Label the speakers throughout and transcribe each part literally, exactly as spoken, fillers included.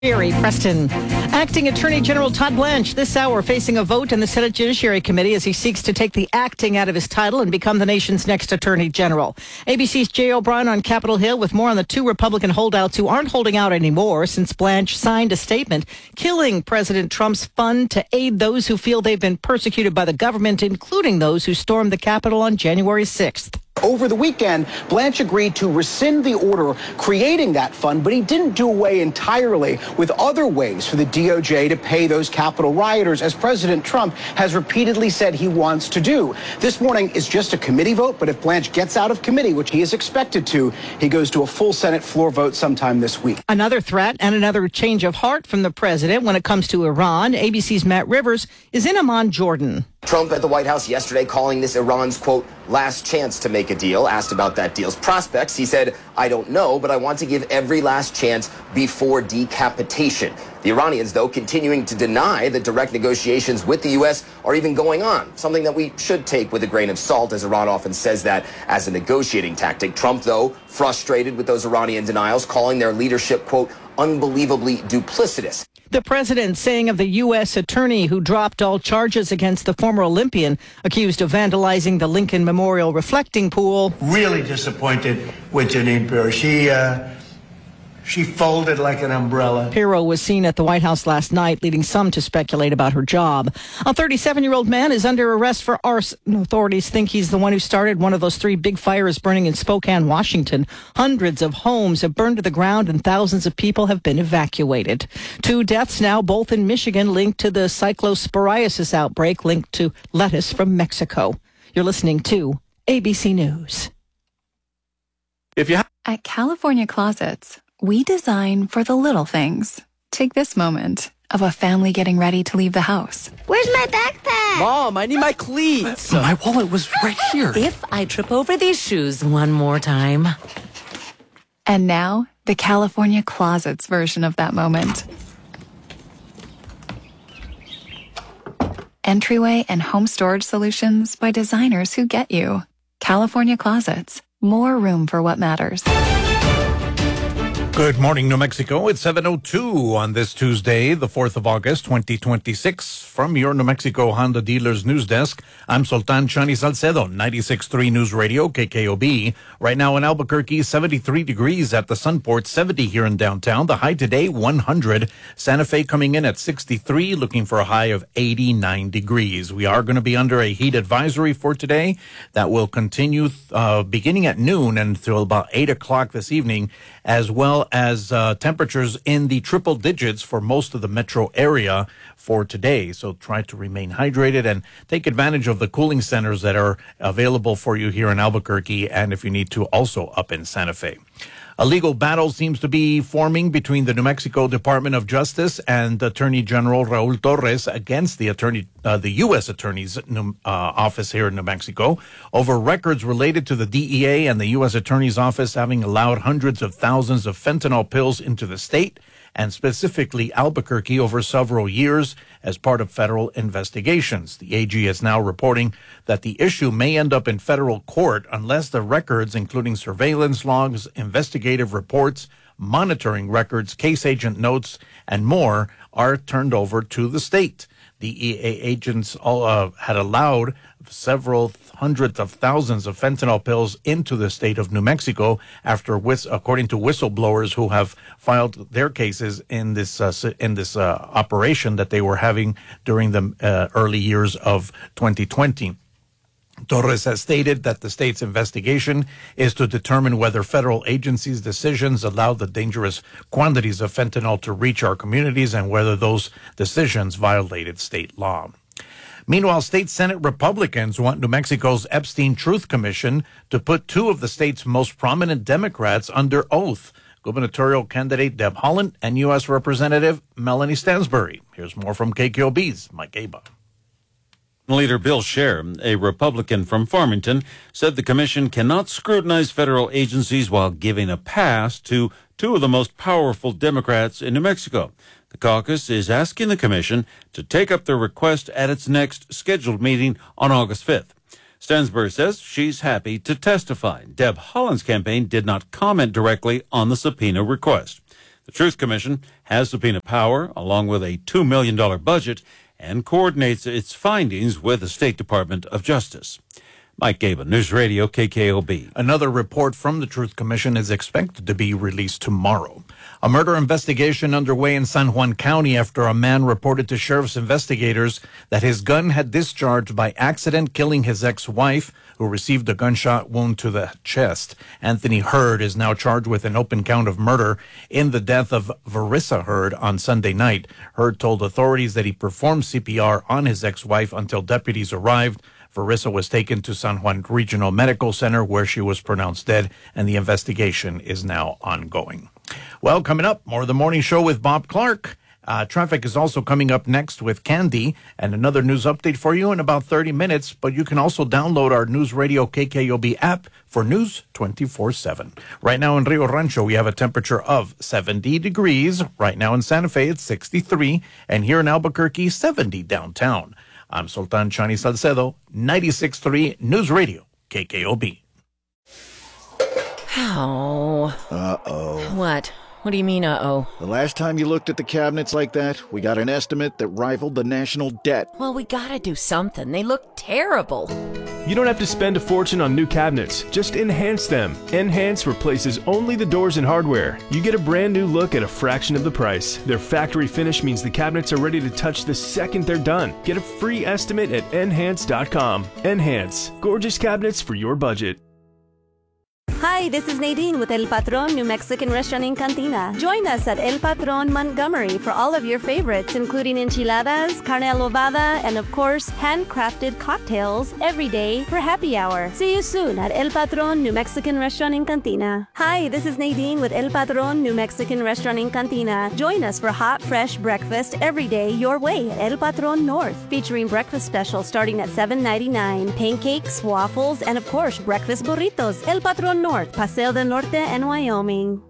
Speaker 1: Jerry Preston. Acting Attorney General Todd Blanche this hour facing a vote in the Senate Judiciary Committee as he seeks to take the acting out of his title and become the nation's next Attorney General. A B C's Jay O'Brien on Capitol Hill with more on the two Republican holdouts who aren't holding out anymore since Blanche signed a statement killing President Trump's fund to aid those who feel they've been persecuted by the government, including those who stormed the Capitol on January sixth.
Speaker 2: Over the weekend, Blanche agreed to rescind the order creating that fund, but he didn't do away entirely with other ways for the D O J to pay those Capitol rioters, as President Trump has repeatedly said he wants to do. This morning is just a committee vote, but if Blanche gets out of committee, which he is expected to, he goes to a full Senate floor vote sometime this week.
Speaker 1: Another threat and another change of heart from the president when it comes to Iran. A B C's Matt Rivers is in Amman, Jordan.
Speaker 3: Trump at the White House yesterday calling this Iran's, quote, last chance to make a deal. Asked about that deal's prospects, he said, I don't know, but I want to give every last chance before decapitation. The Iranians, though, continuing to deny that direct negotiations with the U S are even going on, something that we should take with a grain of salt, as Iran often says that as a negotiating tactic. Trump, though, frustrated with those Iranian denials, calling their leadership, quote, unbelievably duplicitous.
Speaker 1: The president saying of the U S attorney who dropped all charges against the former Olympian accused of vandalizing the Lincoln Memorial reflecting pool.
Speaker 4: Really disappointed with Jeanine Pirro. She, uh, she folded like an umbrella.
Speaker 1: Pirro was seen at the White House last night, leading some to speculate about her job. A thirty-seven-year-old man is under arrest for arson. Authorities think he's the one who started one of those three big fires burning in Spokane, Washington. Hundreds of homes have burned to the ground and thousands of people have been evacuated. Two deaths now, both in Michigan, linked to the cyclosporiasis outbreak linked to lettuce from Mexico. You're listening to A B C News.
Speaker 5: If you ha-
Speaker 6: At California Closets, we design for the little things. Take this moment of a family getting ready to leave the house.
Speaker 7: Where's my backpack?
Speaker 8: Mom, I need my cleats.
Speaker 5: My wallet was right here.
Speaker 9: If I trip over these shoes one more time.
Speaker 6: And now, the California Closets version of that moment. Entryway and home storage solutions by designers who get you. California Closets. More room for what matters.
Speaker 5: Good morning, New Mexico. It's seven oh two on this Tuesday, the fourth of August, twenty twenty-six. From your New Mexico Honda Dealers News Desk, I'm Sultan Chani Salcedo, ninety-six point three News Radio, K K O B. Right now in Albuquerque, seventy-three degrees at the Sunport, seventy here in downtown. The high today, one hundred. Santa Fe coming in at sixty-three, looking for a high of eighty-nine degrees. We are going to be under a heat advisory for today that will continue uh, beginning at noon until about eight o'clock this evening, as well as uh, temperatures in the triple digits for most of the metro area for today. So try to remain hydrated and take advantage of the cooling centers that are available for you here in Albuquerque, and if you need to, also up in Santa Fe. A legal battle seems to be forming between the New Mexico Department of Justice and Attorney General Raul Torres against the attorney, uh, the U S Attorney's uh, office here in New Mexico over records related to the D E A and the U S Attorney's office having allowed hundreds of thousands of fentanyl pills into the state, and specifically Albuquerque, over several years as part of federal investigations. The A G is now reporting that the issue may end up in federal court unless the records, including surveillance logs, investigative reports, monitoring records, case agent notes, and more, are turned over to the state. The E A agents all, uh, had allowed several hundreds of thousands of fentanyl pills into the state of New Mexico after, whis- according to whistleblowers who have filed their cases in this uh, in this uh, operation that they were having during the uh, early years of twenty twenty. Torres has stated that the state's investigation is to determine whether federal agencies' decisions allowed the dangerous quantities of fentanyl to reach our communities and whether those decisions violated state law. Meanwhile, state Senate Republicans want New Mexico's Epstein Truth Commission to put two of the state's most prominent Democrats under oath, gubernatorial candidate Deb Haaland and U S Representative Melanie Stansbury. Here's more from K K O B's Mike Aba.
Speaker 10: Leader Bill Scher, a Republican from Farmington, said the commission cannot scrutinize federal agencies while giving a pass to two of the most powerful Democrats in New Mexico. The caucus is asking the commission to take up their request at its next scheduled meeting on August fifth. Stansbury says she's happy to testify. Deb Haaland's campaign did not comment directly on the subpoena request. The Truth Commission has subpoena power, along with a two million dollars budget, and coordinates its findings with the State Department of Justice. Mike Gabin, News Radio, K K O B.
Speaker 5: Another report from the Truth Commission is expected to be released tomorrow. A murder investigation underway in San Juan County after a man reported to sheriff's investigators that his gun had discharged by accident, killing his ex-wife, who received a gunshot wound to the chest. Anthony Hurd is now charged with an open count of murder in the death of Verissa Hurd on Sunday night. Hurd told authorities that he performed C P R on his ex-wife until deputies arrived. Verissa was taken to San Juan Regional Medical Center, where she was pronounced dead, and the investigation is now ongoing. Well, coming up, more of the morning show with Bob Clark. Uh, traffic is also coming up next with Candy, and another news update for you in about thirty minutes. But you can also download our News Radio K K O B app for news twenty-four seven. Right now in Rio Rancho, we have a temperature of seventy degrees. Right now in Santa Fe, it's sixty-three. And here in Albuquerque, seventy downtown. I'm Sultan Chani Salcedo, ninety-six point three News Radio, K K O B.
Speaker 9: Oh.
Speaker 7: Uh-oh.
Speaker 9: What? What do you mean, uh-oh?
Speaker 7: The last time you looked at the cabinets like that, we got an estimate that rivaled the national debt.
Speaker 9: Well, we gotta do something. They look terrible.
Speaker 11: You don't have to spend a fortune on new cabinets. Just enhance them. Enhance replaces only the doors and hardware. You get a brand new look at a fraction of the price. Their factory finish means the cabinets are ready to touch the second they're done. Get a free estimate at enhance dot com. Enhance. Gorgeous cabinets for your budget.
Speaker 12: Hi, this is Nadine with El Patron New Mexican Restaurant in Cantina. Join us at El Patron Montgomery for all of your favorites, including enchiladas, carne adobada, and of course, handcrafted cocktails every day for happy hour. See you soon at El Patron New Mexican Restaurant in Cantina. Hi, this is Nadine with El Patron New Mexican Restaurant in Cantina. Join us for hot, fresh breakfast every day your way at El Patron North, featuring breakfast specials starting at seven ninety-nine, pancakes, waffles, and of course, breakfast burritos. El Patron North, Paseo del Norte, and Wyoming.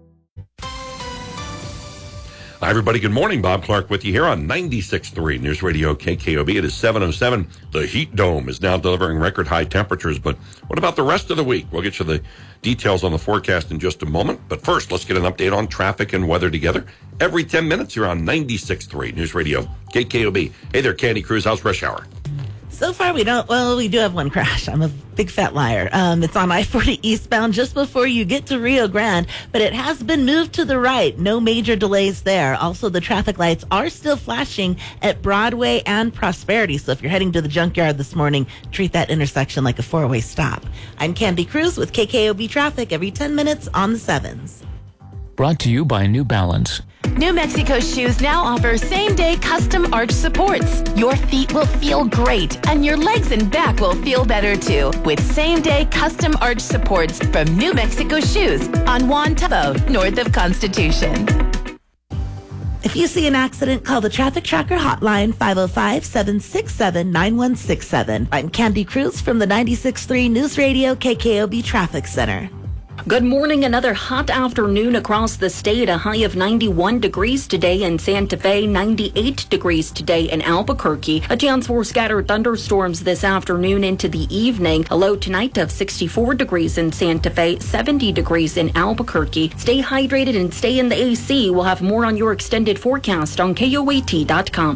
Speaker 13: Hi, everybody. Good morning. Bob Clark with you here on ninety-six point three News Radio K K O B. It is seven oh seven. The heat dome is now delivering record high temperatures. But what about the rest of the week? We'll get you the details on the forecast in just a moment. But first, let's get an update on traffic and weather together. Every ten minutes, you're on ninety-six point three News Radio K K O B. Hey there, Candy Cruz. How's rush hour?
Speaker 14: So far, we don't, well, we do have one crash. I'm a big fat liar. Um, it's on I forty eastbound just before you get to Rio Grande, but it has been moved to the right. No major delays there. Also, the traffic lights are still flashing at Broadway and Prosperity. So if you're heading to the junkyard this morning, treat that intersection like a four-way stop. I'm Candy Cruz with K K O B Traffic every ten minutes on the sevens.
Speaker 15: Brought to you by New Balance.
Speaker 16: New Mexico Shoes now offers same-day custom arch supports. Your feet will feel great, and your legs and back will feel better too, with same-day custom arch supports from New Mexico Shoes on Juan Tabo, north of Constitution.
Speaker 14: If you see an accident, call the Traffic Tracker hotline, five oh five, seven six seven, nine one six seven. I'm Candy Cruz from the ninety-six point three News Radio K K O B Traffic Center.
Speaker 17: Good morning. Another hot afternoon across the state. A high of ninety-one degrees today in Santa Fe, ninety-eight degrees today in Albuquerque. A chance for scattered thunderstorms this afternoon into the evening. A low tonight of sixty-four degrees in Santa Fe, seventy degrees in Albuquerque. Stay hydrated and stay in the A C. We'll have more on your extended forecast on K O A T dot com.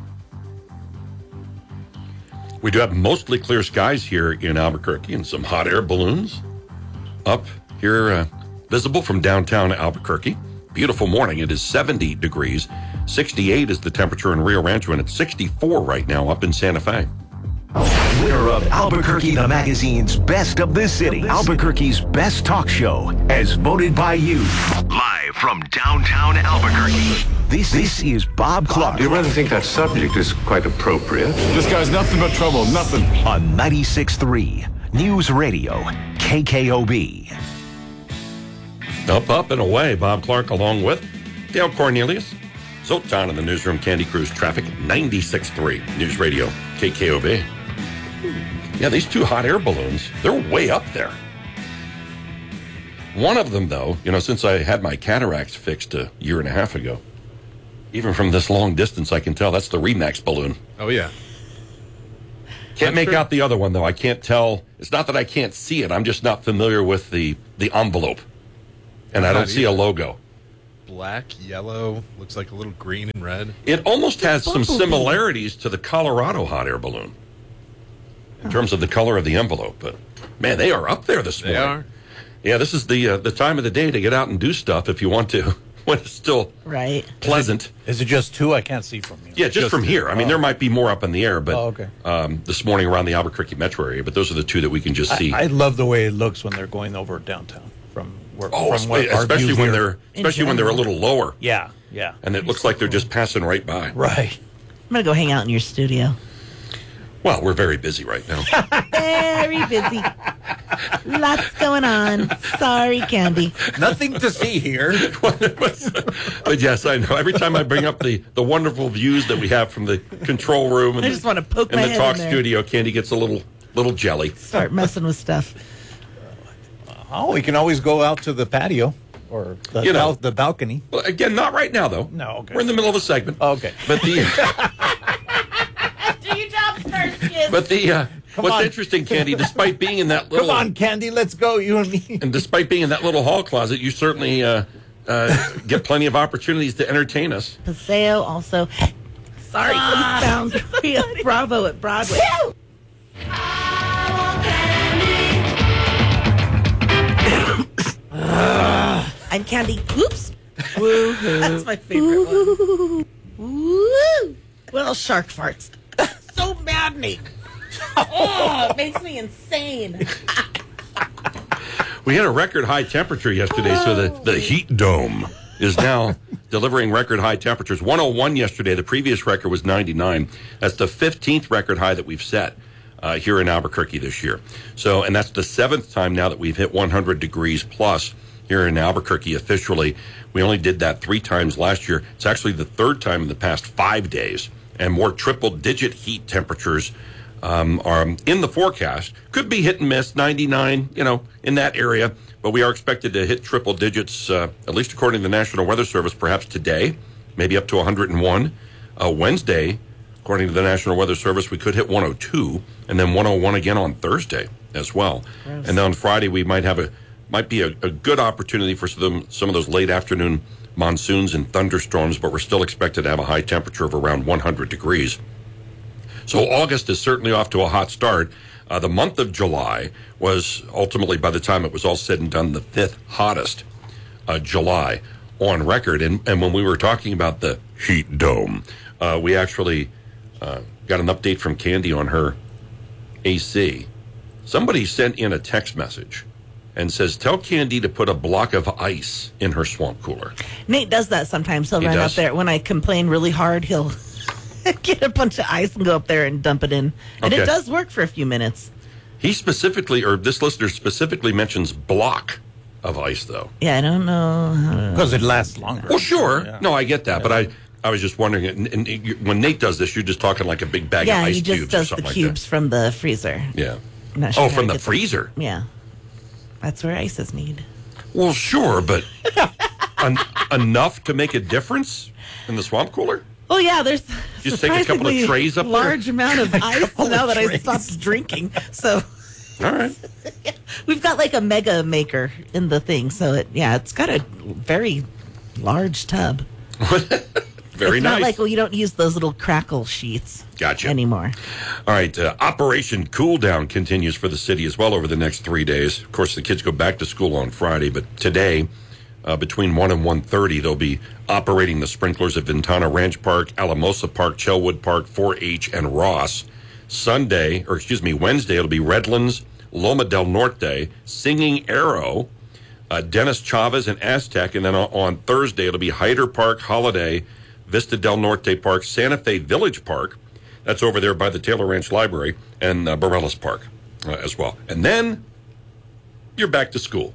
Speaker 13: We do have mostly clear skies here in Albuquerque and some hot air balloons up here, uh, visible from downtown Albuquerque. Beautiful morning. It is seventy degrees. sixty-eight is the temperature in Rio Rancho, and it's sixty-four right now up in Santa Fe.
Speaker 18: Winner of Albuquerque the Magazine's Best of the City, Albuquerque's Best Talk Show, as voted by you. Live from downtown Albuquerque. This, this is Bob Clark.
Speaker 19: You really think that subject is quite appropriate?
Speaker 18: This guy's nothing but trouble, nothing. On ninety-six point three News Radio, K K O B.
Speaker 13: Up, up, and away. Bob Clark along with Dale Cornelius. Zoltan in the newsroom. Candy Cruz Traffic, ninety-six point three News Radio, K K O B. Yeah, these two hot air balloons, they're way up there. One of them, though, you know, since I had my cataracts fixed a year and a half ago, even from this long distance, I can tell that's the Remax balloon.
Speaker 20: Oh, yeah.
Speaker 13: Can't
Speaker 20: I'm
Speaker 13: make
Speaker 20: sure.
Speaker 13: out the other one, though. I can't tell. It's not that I can't see it. I'm just not familiar with the, the envelope. And
Speaker 20: I'm
Speaker 13: I don't
Speaker 20: not
Speaker 13: see a
Speaker 20: either.
Speaker 13: logo.
Speaker 20: black, yellow, looks like a little green and red.
Speaker 13: It almost has some similarities to the Colorado hot air balloon in terms of the color of the envelope. But, man, they are up there this
Speaker 20: They
Speaker 13: morning.
Speaker 20: are.
Speaker 13: Yeah, this is the uh, the time of the day to get out and do stuff if you want to, when it's still
Speaker 14: right.
Speaker 13: pleasant.
Speaker 5: Is it just two? I can't see from here.
Speaker 13: Yeah, just, from here. I mean,
Speaker 5: Oh.
Speaker 13: there might be more up in the air, but
Speaker 5: Oh, okay.
Speaker 13: um, this morning around the Albuquerque metro area, but those are the two that we can just see.
Speaker 5: I, I love the way it looks when they're going over downtown from where.
Speaker 13: oh,
Speaker 5: from where
Speaker 13: espe-
Speaker 5: our
Speaker 13: especially
Speaker 5: view
Speaker 13: when
Speaker 5: here.
Speaker 13: they're especially when they're a little lower.
Speaker 5: Yeah, yeah.
Speaker 13: And it looks like they're just passing right by.
Speaker 5: Right.
Speaker 14: I'm going to go hang out in your studio.
Speaker 13: Well, we're very busy right now.
Speaker 14: Very busy. Lots going on. Sorry, Candy.
Speaker 5: Nothing to see here.
Speaker 13: But yes, I know. Every time I bring up the, the wonderful views that we have from the control room and
Speaker 14: I just
Speaker 13: the,
Speaker 14: want to poke
Speaker 13: and
Speaker 14: my
Speaker 13: the
Speaker 14: head
Speaker 13: talk
Speaker 14: in there.
Speaker 13: studio, Candy gets a little little jelly.
Speaker 14: Start messing with stuff.
Speaker 5: Oh, we can always go out to the patio or the,
Speaker 13: You know.
Speaker 5: bal- the balcony.
Speaker 13: Well, again, not right now though.
Speaker 5: No, okay.
Speaker 13: We're in the middle of a segment.
Speaker 5: Okay.
Speaker 13: But the
Speaker 14: Do your job first, kids.
Speaker 13: but the uh,
Speaker 5: Come
Speaker 13: what's
Speaker 5: on.
Speaker 13: interesting, Candy, despite being in that little
Speaker 5: Come on, Candy, let's go, you and me.
Speaker 13: and despite being in that little hall closet, you certainly uh, uh, get plenty of opportunities to entertain us.
Speaker 14: Paseo also. Sorry, Eastbound Rio Bravo at Broadway. I'm Candy. Oops. Woo-hoo. That's my favorite one. Woo! Little shark farts. So maddening. Oh, it makes me insane.
Speaker 13: We had a record high temperature yesterday, so the, the heat dome is now delivering record high temperatures. one oh one yesterday. The previous record was ninety-nine. That's the fifteenth record high that we've set uh, here in Albuquerque this year. So, and that's the seventh time now that we've hit one hundred degrees plus here in Albuquerque officially. We only did that three times last year. It's actually the third time in the past five days, and more triple-digit heat temperatures um, are in the forecast. Could be hit and miss, ninety-nine, you know, in that area. But we are expected to hit triple digits, uh, at least according to the National Weather Service, perhaps today, maybe up to one hundred one. Uh, Wednesday, according to the National Weather Service, we could hit one oh two, and then one oh one again on Thursday as well.
Speaker 14: Gross.
Speaker 13: And then on Friday, we might have a might be a, a good opportunity for some, some of those late afternoon monsoons and thunderstorms, but we're still expected to have a high temperature of around one hundred degrees. So August is certainly off to a hot start. Uh, the month of July was ultimately, by the time it was all said and done, the fifth hottest uh, July on record. And, and when we were talking about the heat dome, uh, we actually uh, got an update from Candy on her A C. Somebody sent in a text message and says, tell Candy to put a block of ice in her swamp cooler.
Speaker 14: Nate does that sometimes. He'll
Speaker 13: He
Speaker 14: run
Speaker 13: does?
Speaker 14: up there when I complain really hard. He'll get a bunch of ice and go up there and dump it in, and
Speaker 13: Okay.
Speaker 14: it does work for a few minutes.
Speaker 13: He specifically, or this listener specifically mentions block of ice, though.
Speaker 14: Yeah, I don't know.
Speaker 5: Because it lasts longer.
Speaker 13: Well, sure. No, I get that. But I, I was just wondering, and, and you, when Nate does this, you're just talking like a big bag
Speaker 14: Yeah,
Speaker 13: of ice
Speaker 14: he just
Speaker 13: cubes or
Speaker 14: does the
Speaker 13: something like
Speaker 14: cubes from the freezer.
Speaker 13: that. Yeah.
Speaker 14: I'm not sure
Speaker 13: Oh,
Speaker 14: how
Speaker 13: from
Speaker 14: to
Speaker 13: the
Speaker 14: get
Speaker 13: freezer?
Speaker 14: Yeah, that's where ice is made.
Speaker 13: Well, sure, but en- enough to make a difference in the swamp cooler?
Speaker 14: Oh yeah, there's
Speaker 13: Just take a couple of
Speaker 14: surprisingly
Speaker 13: trays up there?
Speaker 14: large amount of ice now that I
Speaker 13: trays.
Speaker 14: stopped drinking. So
Speaker 13: All right.
Speaker 14: we've got like a mega maker in the thing. So it yeah, it's got a very large tub.
Speaker 13: Very
Speaker 14: it's
Speaker 13: nice.
Speaker 14: not like, well, you don't use those little crackle sheets
Speaker 13: Gotcha.
Speaker 14: anymore.
Speaker 13: All right, uh, Operation Cool Down continues for the city as well over the next three days. Of course, the kids go back to school on Friday, but today, uh, between one and one thirty, they'll be operating the sprinklers at Ventana Ranch Park, Alamosa Park, Chelwood Park, four H, and Ross. Sunday, or excuse me, Wednesday, it'll be Redlands, Loma del Norte, Singing Arrow, uh, Dennis Chavez, and Aztec. And then on, on Thursday, it'll be Hyder Park, Holiday, Vista del Norte Park, Santa Fe Village Park. That's over there by the Taylor Ranch Library, and uh, Bareilles Park uh, as well. And then you're back to school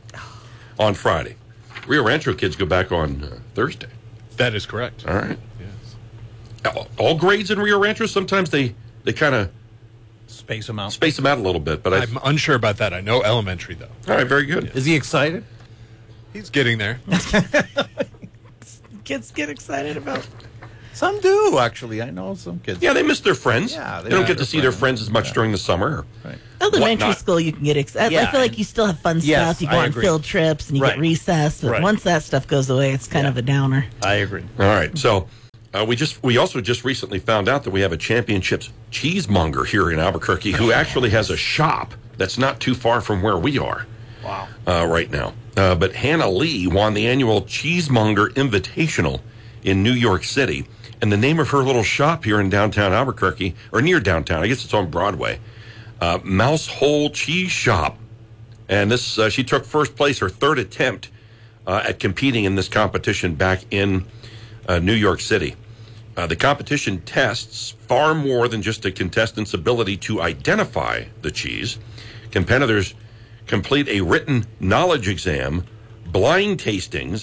Speaker 13: on Friday. Rio Rancho kids go back on uh, Thursday.
Speaker 20: That is correct.
Speaker 13: All right.
Speaker 20: Yes.
Speaker 13: All, all grades in Rio Rancho, sometimes they, they kind of
Speaker 5: Space them out.
Speaker 13: space them out a little bit. But I,
Speaker 20: I'm unsure about that. I know elementary, though.
Speaker 13: all right, very good.
Speaker 5: Is he excited?
Speaker 20: He's getting there.
Speaker 14: Kids get excited about
Speaker 5: Some do, actually. I know some kids.
Speaker 13: Yeah, they miss their friends.
Speaker 5: Yeah,
Speaker 13: they, don't get to see their friends as much
Speaker 5: Yeah.
Speaker 13: during the summer.
Speaker 5: Right.
Speaker 14: Elementary
Speaker 13: whatnot.
Speaker 14: school, you can get excited.
Speaker 13: Yeah,
Speaker 14: I feel like you still have fun
Speaker 5: Yes,
Speaker 14: stuff. You go
Speaker 5: I
Speaker 14: on
Speaker 5: agree.
Speaker 14: field trips and you
Speaker 5: Right.
Speaker 14: get recess. But
Speaker 5: Right.
Speaker 14: once that stuff goes away, it's kind of a downer.
Speaker 5: I agree.
Speaker 13: All right, so uh, we just we also just recently found out that we have a championships cheesemonger here in Albuquerque who actually has a shop that's not too far from where we are.
Speaker 5: Wow.
Speaker 13: Uh, right now, uh, but Hannah Lee won the annual Cheesemonger Invitational in New York City, and the name of her little shop here in downtown Albuquerque, or near downtown, I guess it's on Broadway, uh, Mouse Hole Cheese Shop. And this, uh, she took first place, her third attempt uh, at competing in this competition back in uh, New York City. Uh, the competition tests far more than just a contestant's ability to identify the cheese. Competitors complete a written knowledge exam, blind tastings,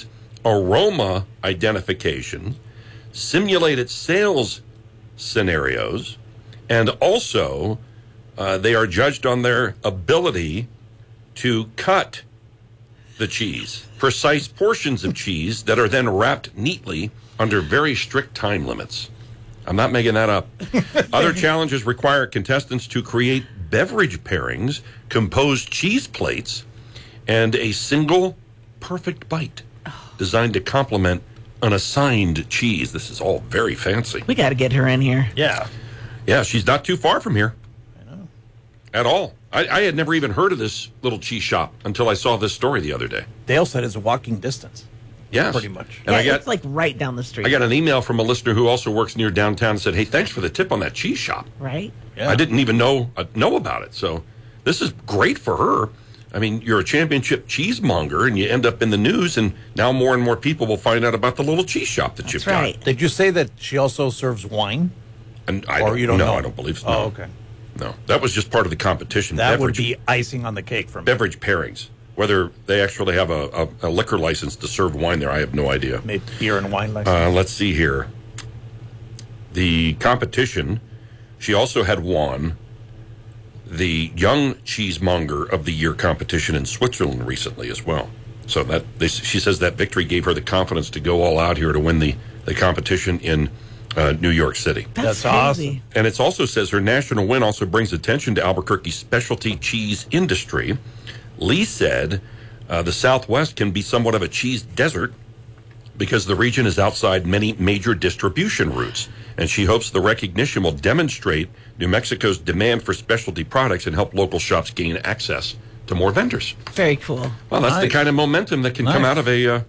Speaker 13: aroma identification, simulated sales scenarios, and also uh, they are judged on their ability to cut the cheese, precise portions of cheese that are then wrapped neatly under very strict time limits. I'm not making that up. Other challenges require contestants to create beverage pairings, compose cheese plates, and a single perfect bite designed to complement an assigned cheese. This is all very fancy.
Speaker 14: We got to get her in here.
Speaker 5: Yeah.
Speaker 13: Yeah, she's not too far from here. I know. At all. I, I had never even heard of this little cheese shop until I saw this story the other day.
Speaker 5: Dale said it's a walking distance.
Speaker 13: Yes.
Speaker 5: Pretty much.
Speaker 13: And
Speaker 14: yeah,
Speaker 13: I got,
Speaker 14: it's like right down the street.
Speaker 13: I got an email from a listener who also works near downtown and said, hey, thanks for the tip on that cheese shop.
Speaker 14: Right?
Speaker 13: I didn't even know uh, know about it. So this is great for her. I mean, you're a championship cheesemonger, and you end up in the news, and now more and more people will find out about the little cheese shop that you've
Speaker 14: right.
Speaker 13: got.
Speaker 5: Did you say that she also serves wine?
Speaker 13: And I
Speaker 5: Or
Speaker 13: don't,
Speaker 5: you don't
Speaker 13: no,
Speaker 5: know?
Speaker 13: I don't believe so.
Speaker 5: Oh,
Speaker 13: No.
Speaker 5: okay.
Speaker 13: No, that was just part of the competition.
Speaker 5: That
Speaker 13: beverage,
Speaker 5: would be icing on the cake for me.
Speaker 13: beverage pairings. Whether they actually have a, a, a liquor license to serve wine there, I have no idea.
Speaker 5: Maybe beer and wine license.
Speaker 13: Uh, let's see here. The competition, she also had won the Young Cheesemonger of the Year competition in Switzerland recently as well. So that they, she says that victory gave her the confidence to go all out here to win the, the competition in uh, New York City.
Speaker 14: That's,
Speaker 5: That's
Speaker 14: crazy.
Speaker 5: awesome.
Speaker 13: And it also says her national win also brings attention to Albuquerque's specialty cheese industry. Lee said uh, the Southwest can be somewhat of a cheese desert because the region is outside many major distribution routes. And she hopes the recognition will demonstrate New Mexico's demand for specialty products and help local shops gain access to more vendors.
Speaker 14: Very cool.
Speaker 13: Well, that's the
Speaker 5: Nice.
Speaker 13: kind of momentum that can come
Speaker 5: Nice.
Speaker 13: out of a, uh,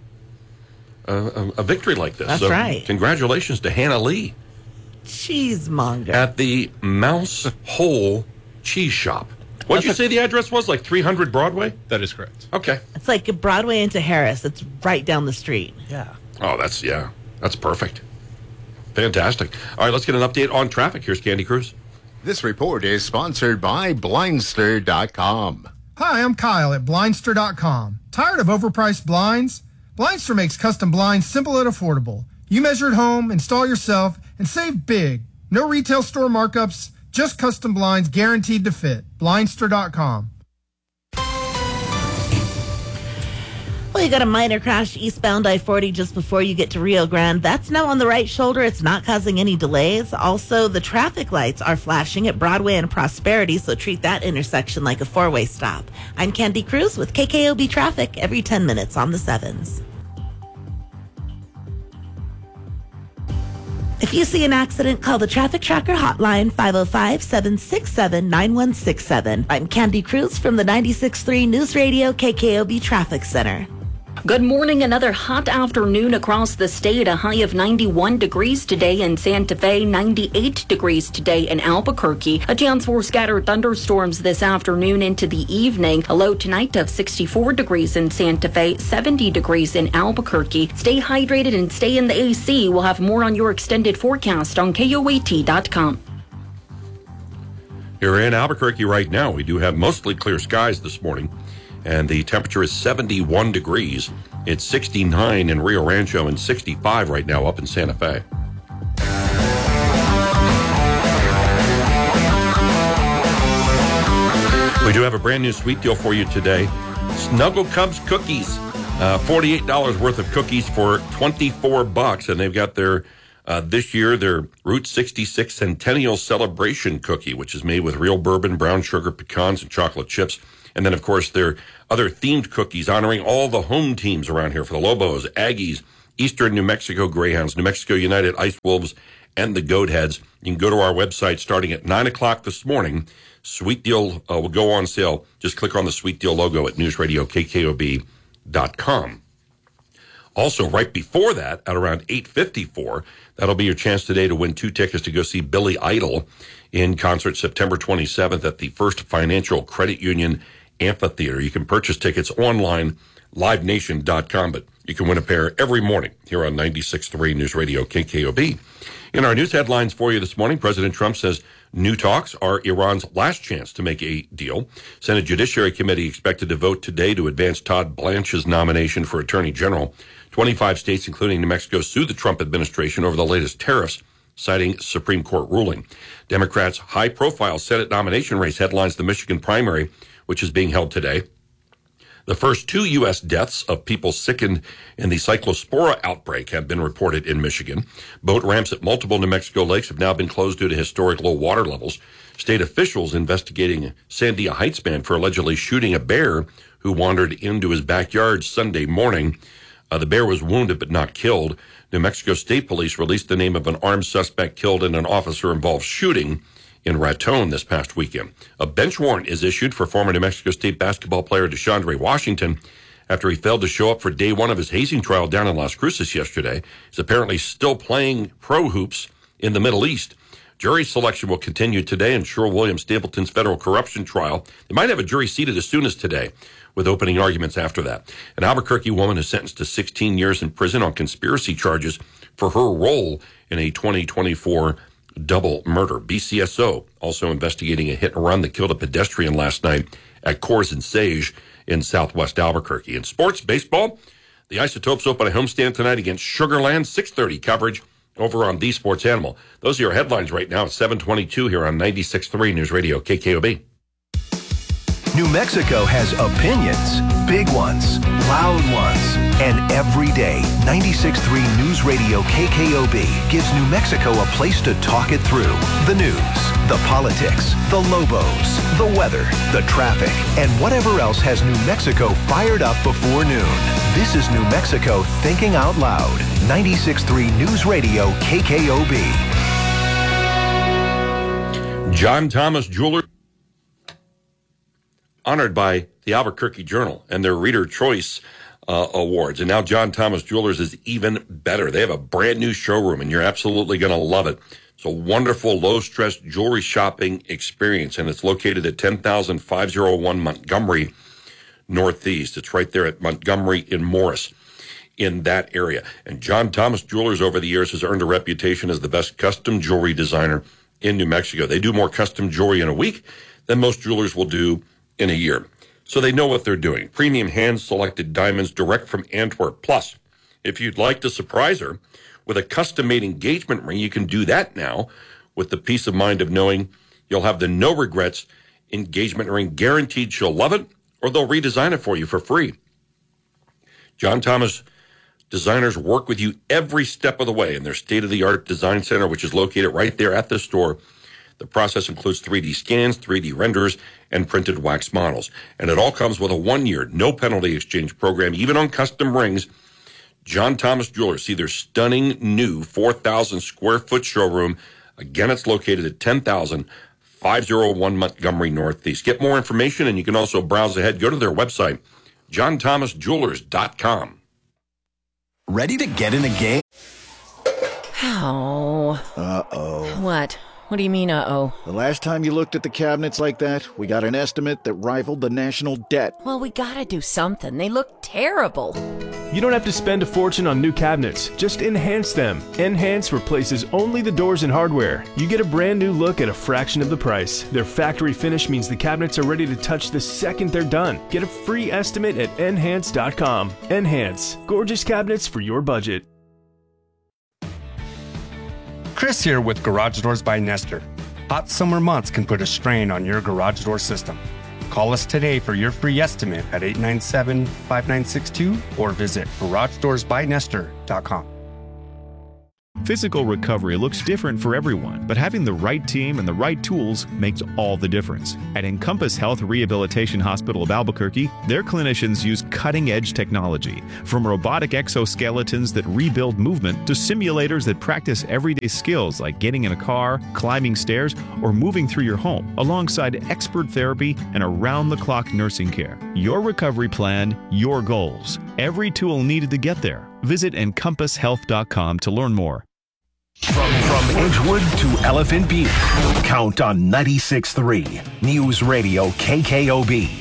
Speaker 13: a a victory like this.
Speaker 14: That's
Speaker 13: So
Speaker 14: right.
Speaker 13: Congratulations to Hannah Lee
Speaker 14: Cheesemonger.
Speaker 13: at the Mouse Hole Cheese Shop. What did you say the address was? Like three hundred Broadway?
Speaker 20: That is correct.
Speaker 13: Okay.
Speaker 14: It's like Broadway into Harris. It's right down the street.
Speaker 5: Yeah.
Speaker 13: Oh, that's, yeah, that's perfect. Fantastic. All right, let's get an update on traffic. Here's Candy Cruz.
Speaker 21: This report is sponsored by Blindster dot com.
Speaker 22: Hi, I'm Kyle at Blindster dot com. Tired of overpriced blinds? Blindster makes custom blinds simple and affordable. You measure at home, install yourself, and save big. No retail store markups, just custom blinds guaranteed to fit. Blindster dot com.
Speaker 14: Well, you got a minor crash eastbound I forty just before you get to Rio Grande. That's now on the right shoulder. It's not causing any delays. Also, the traffic lights are flashing at Broadway and Prosperity, so treat that intersection like a four-way stop. I'm Candy Cruz with K K O B Traffic every ten minutes on the sevens. If you see an accident, call the Traffic Tracker hotline five oh five, seven six seven, nine one six seven. I'm Candy Cruz from the ninety-six point three News Radio K K O B Traffic Center.
Speaker 17: Good morning. Another hot afternoon across the state. A high of ninety-one degrees today in Santa Fe, ninety-eight degrees today in Albuquerque. A chance for scattered thunderstorms this afternoon into the evening. A low tonight of sixty-four degrees in Santa Fe, seventy degrees in Albuquerque. Stay hydrated and stay in the A C. We'll have more on your extended forecast on K O A T dot com.
Speaker 13: Here in Albuquerque right now, we do have mostly clear skies this morning, and the temperature is seventy-one degrees. It's sixty-nine in Rio Rancho and sixty-five right now up in Santa Fe. We do have a brand new sweet deal for you today. Snuggle Cubs cookies, uh, forty-eight dollars worth of cookies for twenty-four bucks, and they've got their Uh, this year, their Route sixty-six Centennial Celebration Cookie, which is made with real bourbon, brown sugar, pecans, and chocolate chips. And then, of course, their other themed cookies honoring all the home teams around here for the Lobos, Aggies, Eastern New Mexico Greyhounds, New Mexico United Ice Wolves, and the Goat Heads. You can go to our website starting at nine o'clock this morning. Sweet deal uh, will go on sale. Just click on the Sweet Deal logo at news radio K K O B dot com. Also, right before that, at around eight fifty-four, that'll be your chance today to win two tickets to go see Billy Idol in concert September twenty-seventh at the First Financial Credit Union Amphitheater. You can purchase tickets online, live nation dot com, but you can win a pair every morning here on ninety-six point three News Radio K K O B. In our news headlines for you this morning, President Trump says new talks are Iran's last chance to make a deal. Senate Judiciary Committee expected to vote today to advance Todd Blanche's nomination for Attorney General. twenty-five states, including New Mexico, sued the Trump administration over the latest tariffs, citing Supreme Court ruling. Democrats' high-profile Senate nomination race headlines the Michigan primary, which is being held today. The first two U S deaths of people sickened in the cyclospora outbreak have been reported in Michigan. Boat ramps at multiple New Mexico lakes have now been closed due to historic low water levels. State officials investigating Sandia Heights man for allegedly shooting a bear who wandered into his backyard Sunday morning. Uh, the bear was wounded but not killed. New Mexico State Police released the name of an armed suspect killed in an officer-involved shooting in Raton this past weekend. A bench warrant is issued for former New Mexico State basketball player DeShondre Washington after he failed to show up for day one of his hazing trial down in Las Cruces yesterday. He's apparently still playing pro hoops in the Middle East. Jury selection will continue today in Sherwin Stapleton's federal corruption trial. They might have a jury seated as soon as today, with opening arguments after that. An Albuquerque woman is sentenced to sixteen years in prison on conspiracy charges for her role in a twenty twenty-four double murder. B C S O also investigating a hit and run that killed a pedestrian last night at Coors and Sage in southwest Albuquerque. In sports, baseball, the Isotopes open a homestand tonight against Sugar Land. six thirty coverage over on The Sports Animal. Those are your headlines right now at seven twenty-two here on ninety-six point three News Radio K K O B.
Speaker 18: New Mexico has opinions, big ones, loud ones, and every day, ninety-six point three News Radio K K O B gives New Mexico a place to talk it through. The news, the politics, the Lobos, the weather, the traffic, and whatever else has New Mexico fired up before noon. This is New Mexico Thinking Out Loud. ninety-six point three News Radio K K O B.
Speaker 13: John Thomas Jewelers, honored by the Albuquerque Journal and their Reader Choice uh, Awards. And now John Thomas Jewelers is even better. They have a brand new showroom, and you're absolutely going to love it. It's a wonderful, low-stress jewelry shopping experience, and it's located at ten thousand five oh one Montgomery Northeast. It's right there at Montgomery in Morris, in that area. And John Thomas Jewelers over the years has earned a reputation as the best custom jewelry designer in New Mexico. They do more custom jewelry in a week than most jewelers will do in a year. So they know what they're doing. Premium hand-selected diamonds direct from Antwerp. Plus, if you'd like to surprise her with a custom-made engagement ring, you can do that now with the peace of mind of knowing you'll have the no-regrets engagement ring guaranteed she'll love it, or they'll redesign it for you for free. John Thomas designers work with you every step of the way in their state-of-the-art design center, which is located right there at the store. The process includes three D scans, three D renders, and printed wax models. And it all comes with a one-year, no-penalty exchange program, even on custom rings. John Thomas Jewelers. See their stunning new four thousand square foot showroom. Again, it's located at ten thousand five oh one Montgomery Northeast. Get more information, and you can also browse ahead. Go to their website, john thomas jewelers dot com.
Speaker 18: Ready to get in a game?
Speaker 9: Oh.
Speaker 21: Uh-oh.
Speaker 9: What? What do you mean, uh-oh?
Speaker 7: The last time you looked at the cabinets like that, we got an estimate that rivaled the national debt.
Speaker 9: Well, we gotta do something. They look terrible.
Speaker 11: You don't have to spend a fortune on new cabinets. Just enhance them. Enhance replaces only the doors and hardware. You get a brand new look at a fraction of the price. Their factory finish means the cabinets are ready to touch the second they're done. Get a free estimate at enhance dot com. Enhance. Gorgeous cabinets for your budget.
Speaker 2: Chris here with Garage Doors by Nestor. Hot summer months can put a strain on your garage door system. Call us today for your free estimate at eight nine seven, five nine six two or visit garage doors by nestor dot com.
Speaker 11: Physical recovery looks different for everyone, but having the right team and the right tools makes all the difference. At Encompass Health Rehabilitation Hospital of Albuquerque, their clinicians use cutting-edge technology, from robotic exoskeletons that rebuild movement to simulators that practice everyday skills like getting in a car, climbing stairs, or moving through your home, alongside expert therapy and around-the-clock nursing care. Your recovery plan, your goals. Every tool needed to get there. Visit encompass health dot com to learn more.
Speaker 18: From, from Edgewood to Elephant Butte, count on ninety-six point three News Radio K K O B.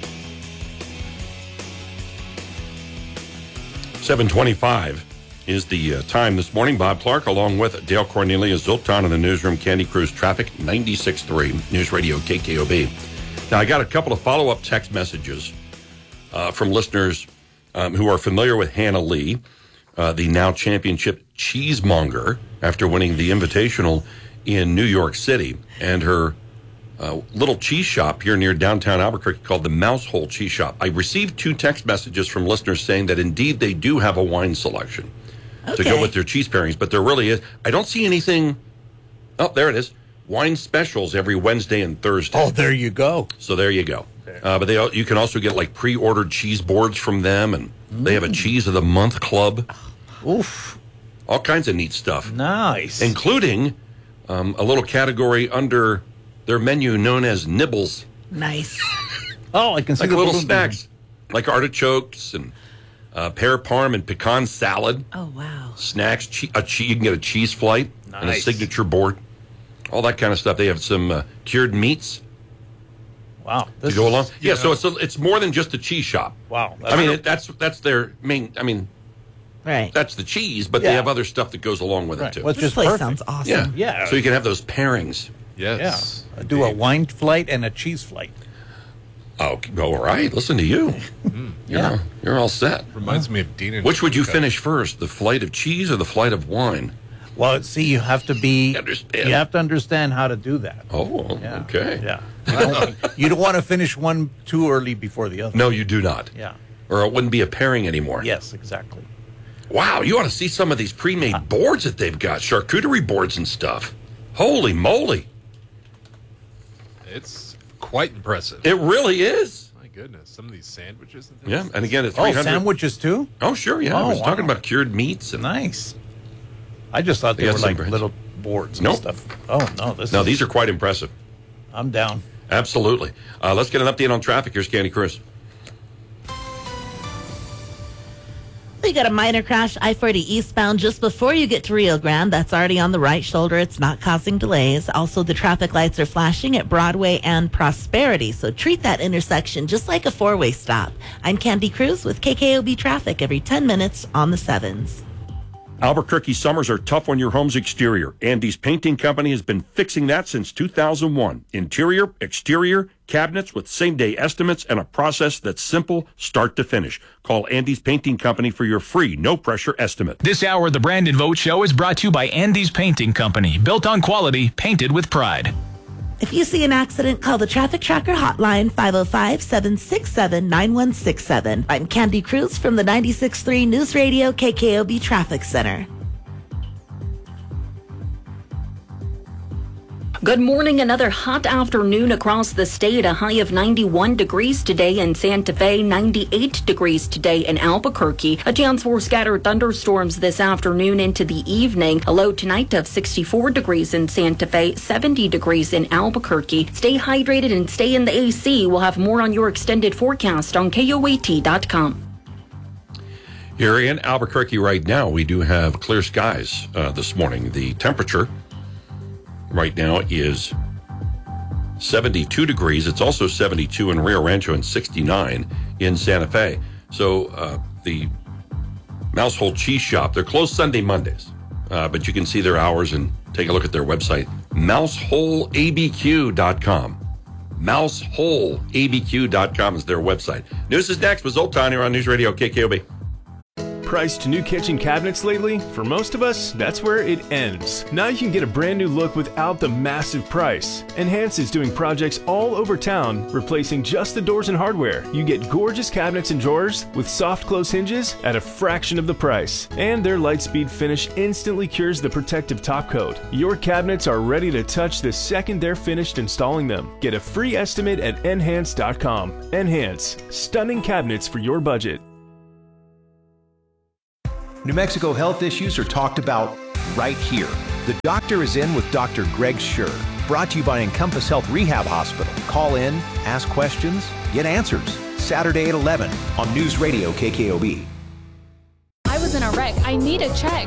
Speaker 13: seven twenty-five is the uh, time this morning. Bob Clark along with Dale Cornelius, Zoltan in the newsroom, Candy Cruz Traffic, ninety-six point three News Radio K K O B. Now, I got a couple of follow-up text messages uh, from listeners um, who are familiar with Hannah Lee, uh, the now championship cheesemonger, after winning the Invitational in New York City, and her uh, little cheese shop here near downtown Albuquerque called the Mouse Hole Cheese Shop. I received two text messages from listeners saying that indeed they do have a wine selection okay. to go with their cheese pairings, but there really is. I don't see anything. Oh, there it is. Wine specials every Wednesday and Thursday.
Speaker 5: Oh, there you go.
Speaker 13: So there you go. Uh, but they you can also get like pre-ordered cheese boards from them, and mm. they have a Cheese of the Month club.
Speaker 5: Oof.
Speaker 13: All kinds of neat stuff.
Speaker 5: Nice.
Speaker 13: Including um, a little category under their menu known as nibbles.
Speaker 14: Nice.
Speaker 5: Oh, I can see
Speaker 13: like
Speaker 5: the
Speaker 13: little
Speaker 5: balloon
Speaker 13: snacks, like artichokes and uh, pear parm and pecan salad.
Speaker 14: Oh, wow.
Speaker 13: Snacks, che- a che- you can get a cheese flight
Speaker 5: nice.
Speaker 13: and a signature board. All that kind of stuff. They have some uh, cured meats.
Speaker 5: Wow.
Speaker 13: To go along. Yeah, so it's a, it's more than just a cheese shop.
Speaker 5: Wow.
Speaker 13: I mean, it, that's that's their main, I mean,
Speaker 14: right.
Speaker 13: that's the cheese, but
Speaker 5: Yeah.
Speaker 13: they have other stuff that goes along with
Speaker 5: Right.
Speaker 13: it, too.
Speaker 5: Well, it's
Speaker 14: This
Speaker 5: just
Speaker 14: place
Speaker 5: perfect.
Speaker 14: sounds awesome.
Speaker 13: Yeah.
Speaker 5: Yeah.
Speaker 13: So you can have those pairings.
Speaker 20: Yes.
Speaker 5: Yeah. Do a wine flight and a cheese flight.
Speaker 13: Oh, all right. Listen to you.
Speaker 20: Mm.
Speaker 13: You're,
Speaker 5: Yeah.
Speaker 13: you're all set.
Speaker 20: Reminds me of Dean and
Speaker 13: Which would you
Speaker 20: Jessica.
Speaker 13: finish first, the flight of cheese or the flight of wine?
Speaker 5: Well, see, you have to be.
Speaker 13: Understand.
Speaker 5: You have to understand how to do that.
Speaker 13: Oh,
Speaker 5: Yeah.
Speaker 13: okay.
Speaker 5: Yeah. You don't, you don't want to finish one too early before the other.
Speaker 13: No, you do not.
Speaker 5: Yeah.
Speaker 13: Or it wouldn't be a pairing anymore.
Speaker 5: Yes, exactly.
Speaker 13: Wow, you ought to see some of these pre-made boards that they've got, charcuterie boards and stuff. Holy moly.
Speaker 20: It's quite impressive.
Speaker 13: It really is.
Speaker 20: My goodness. Some of these sandwiches and things.
Speaker 13: Yeah, and again, it's
Speaker 5: Oh,
Speaker 13: three hundred.
Speaker 5: sandwiches too?
Speaker 13: Oh, sure, yeah.
Speaker 5: Oh,
Speaker 13: I was
Speaker 5: wow.
Speaker 13: talking about cured meats. and
Speaker 5: Nice. I just thought they,
Speaker 13: They got
Speaker 5: were
Speaker 13: some
Speaker 5: like
Speaker 13: breads.
Speaker 5: little boards and
Speaker 13: Nope.
Speaker 5: stuff. Oh no, this.
Speaker 13: No,
Speaker 5: is,
Speaker 13: these are quite impressive.
Speaker 5: I'm down.
Speaker 13: Absolutely. Uh, let's get an update on traffic. Here's Candy Cruz.
Speaker 14: We got a minor crash, I forty eastbound just before you get to Rio Grande. That's already on the right shoulder. It's not causing delays. Also, the traffic lights are flashing at Broadway and Prosperity, so treat that intersection just like a four-way stop. I'm Candy Cruz with K K O B Traffic every ten minutes on the sevens.
Speaker 13: Albuquerque summers are tough on your home's exterior. Andy's Painting Company has been fixing that since two thousand one. Interior, exterior, cabinets with same-day estimates and a process that's simple start to finish. Call Andy's Painting Company for your free, no-pressure estimate.
Speaker 15: This hour of the Brandon Vogt Show is brought to you by Andy's Painting Company. Built on quality, painted with pride.
Speaker 14: If you see an accident, call the Traffic Tracker hotline, five oh five, seven six seven, nine one six seven. I'm Candy Cruz from the ninety-six point three News Radio K K O B Traffic Center.
Speaker 17: Good morning. Another hot afternoon across the state. A high of ninety-one degrees today in Santa Fe, ninety-eight degrees today in Albuquerque. A chance for scattered thunderstorms this afternoon into the evening. A low tonight of sixty-four degrees in Santa Fe, seventy degrees in Albuquerque. Stay hydrated and stay in the A C. We'll have more on your extended forecast on K O A T dot com.
Speaker 13: Here in Albuquerque right now, we do have clear skies uh, this morning. The temperature right now is seventy-two degrees. It's also seventy-two in Rio Rancho and sixty-nine in Santa Fe. So uh, the Mouse Hole Cheese Shop, they're closed Sunday, Mondays, uh, but you can see their hours and take a look at their website, mouse hole a b q dot com. mouse hole a b q dot com is their website. News is next with Zoltan here on News Radio K K O B.
Speaker 11: overpriced new kitchen cabinets lately? For most of us, that's where it ends. Now you can get a brand new look without the massive price. Enhance is doing projects all over town, replacing just the doors and hardware. You get gorgeous cabinets and drawers with soft close hinges at a fraction of the price. And their Lightspeed finish instantly cures the protective top coat. Your cabinets are ready to touch the second they're finished installing them. Get a free estimate at enhance dot com. Enhance. Stunning cabinets for your budget.
Speaker 3: New Mexico health issues are talked about right here. The Doctor is In with Doctor Greg Schur. Brought to you by Encompass Health Rehab Hospital. Call in, ask questions, get answers. Saturday at eleven on News Radio K K O B.
Speaker 4: I was in a wreck. I need a check.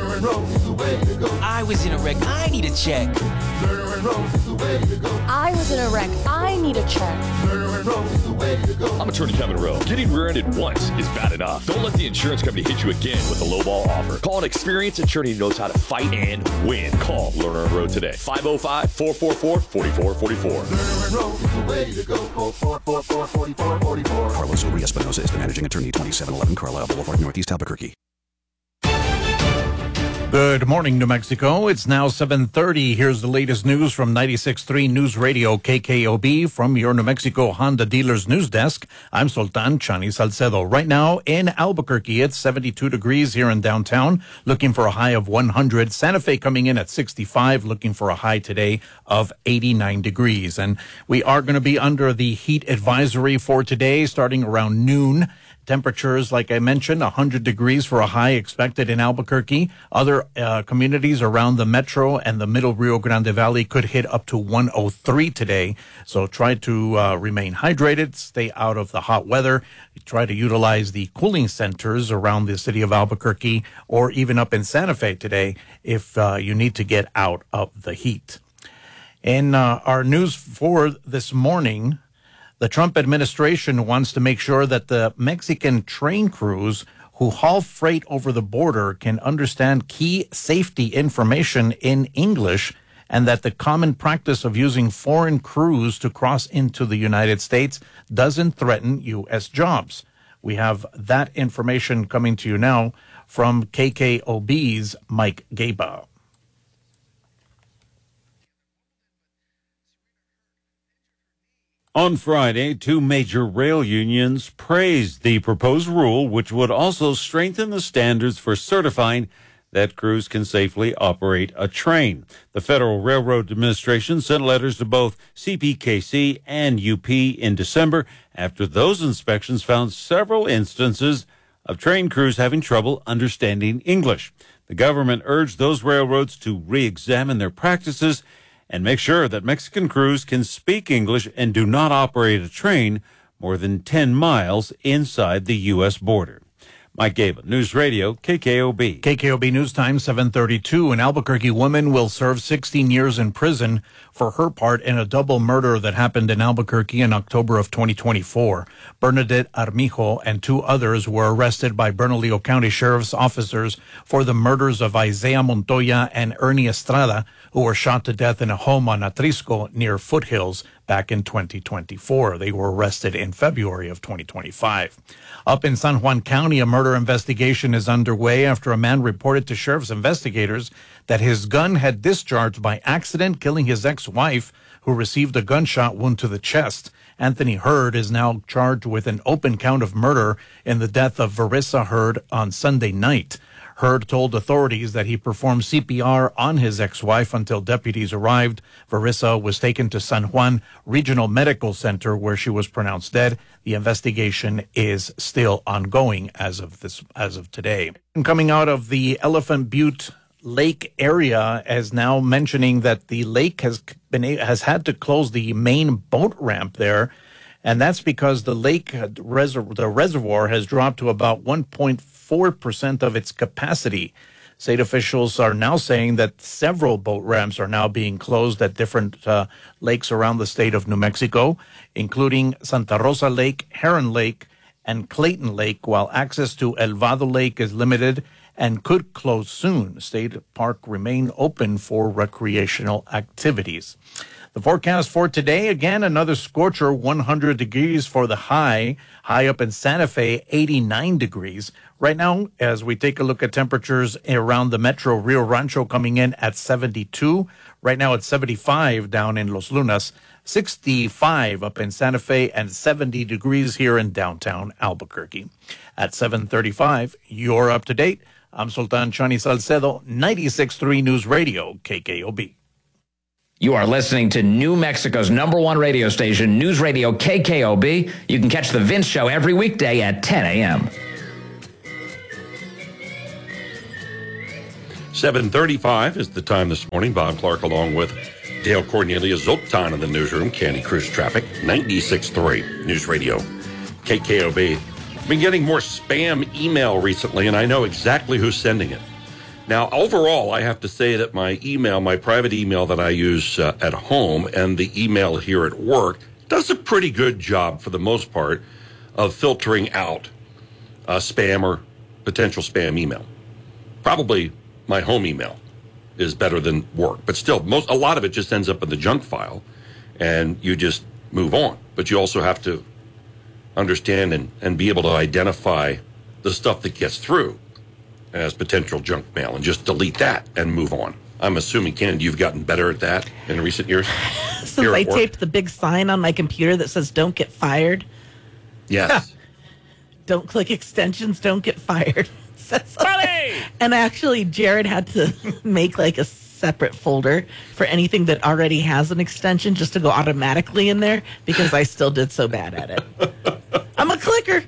Speaker 23: I was in a wreck. I need a check.
Speaker 4: I was in a wreck. I need a check.
Speaker 24: I'm attorney Kevin Rowe. Getting rear-ended once is bad enough. Don't let the insurance company hit you again with a lowball offer. Call an experienced attorney who knows how to fight and win. Call Lerner and Rowe today. five oh five, four four four, four four four four.
Speaker 25: Carlos Uri Espinosa is the managing attorney, twenty-seven eleven Carlisle Boulevard, Northeast Albuquerque.
Speaker 5: Good morning, New Mexico. It's now seven thirty. Here's the latest news from ninety-six point three News Radio K K O B from your New Mexico Honda Dealers News Desk. I'm Sultan Chani Salcedo. Right now in Albuquerque, it's seventy-two degrees here in downtown, looking for a high of one hundred. Santa Fe coming in at sixty-five, looking for a high today of eighty-nine degrees. And we are going to be under the heat advisory for today, starting around noon. Temperatures, like I mentioned, one hundred degrees for a high expected in Albuquerque. Other uh, communities around the metro and the middle Rio Grande Valley could hit up to one oh three today. So try to uh, remain hydrated, stay out of the hot weather. Try to utilize the cooling centers around the city of Albuquerque or even up in Santa Fe today if uh, you need to get out of the heat. In uh, our news for this morning, the Trump administration wants to make sure that the Mexican train crews who haul freight over the border can understand key safety information in English, and that the common practice of using foreign crews to cross into the United States doesn't threaten U S jobs. We have that information coming to you now from K K O B's Mike Gaba.
Speaker 10: On Friday, two major rail unions praised the proposed rule, which would also strengthen the standards for certifying that crews can safely operate a train. The Federal Railroad Administration sent letters to both C P K C and U P in December after those inspections found several instances of train crews having trouble understanding English. The government urged those railroads to re-examine their practices and make sure that Mexican crews can speak English and do not operate a train more than ten miles inside the U S border. Mike Gaba, News Radio, K K O B.
Speaker 5: K K O B News Time, seven thirty-two. An Albuquerque woman will serve sixteen years in prison for her part in a double murder that happened in Albuquerque in October of twenty twenty-four. Bernadette Armijo and two others were arrested by Bernalillo County Sheriff's officers for the murders of Isaiah Montoya and Ernie Estrada, who were shot to death in a home on Atrisco near Foothills back in twenty twenty-four. They were arrested in February of twenty twenty-five. Up in San Juan County, a murder investigation is underway after a man reported to sheriff's investigators that his gun had discharged by accident, killing his ex-wife, who received a gunshot wound to the chest. Anthony Hurd is now charged with an open count of murder in the death of Verissa Hurd on Sunday night. Hurd told authorities that he performed C P R on his ex-wife until deputies arrived. Verissa was taken to San Juan Regional Medical Center where she was pronounced dead. The investigation is still ongoing as of this, as of today. And coming out of the Elephant Butte Lake area is now mentioning that the lake has been has had to close the main boat ramp there. And that's because the lake, reser- the reservoir has dropped to about one point four percent of its capacity. State officials are now saying that several boat ramps are now being closed at different uh, lakes around the state of New Mexico, including Santa Rosa Lake, Heron Lake, and Clayton Lake, while access to El Vado Lake is limited and could close soon. State Park remain open for recreational activities. The forecast for today, again, another scorcher, one hundred degrees for the high. High up in Santa Fe, eighty-nine degrees. Right now, as we take a look at temperatures around the metro, Rio Rancho coming in at seventy-two. Right now it's seventy-five down in Los Lunas, sixty-five up in Santa Fe, and seventy degrees here in downtown Albuquerque. At seven thirty-five, you're up to date. I'm Sultan Chani Salcedo, ninety-six point three News Radio, K K O B.
Speaker 1: You are listening to New Mexico's number one radio station, News Radio K K O B. You can catch The Vince Show every weekday at ten a.m.
Speaker 13: seven thirty-five is the time this morning. Bob Clark along with Dale Cornelia, Zoltan in the newsroom, Candy Cruise Traffic, ninety-six point three News Radio K K O B. Been getting more spam email recently, and I know exactly who's sending it. Now, overall, I have to say that my email, my private email that I use uh, at home and the email here at work does a pretty good job, for the most part, of filtering out uh, spam or potential spam email. Probably my home email is better than work, but still, most a lot of it just ends up in the junk file, and you just move on. But you also have to understand and, and be able to identify the stuff that gets through as potential junk mail and just delete that and move on. I'm assuming, Ken, you've gotten better at that in recent years?
Speaker 14: Since I taped the big sign on my computer that says, don't get fired.
Speaker 13: Yes.
Speaker 14: Don't click extensions, don't get fired. And actually, Jared had to make like a separate folder for anything that already has an extension just to go automatically in there because I still did so bad at it. I'm a clicker.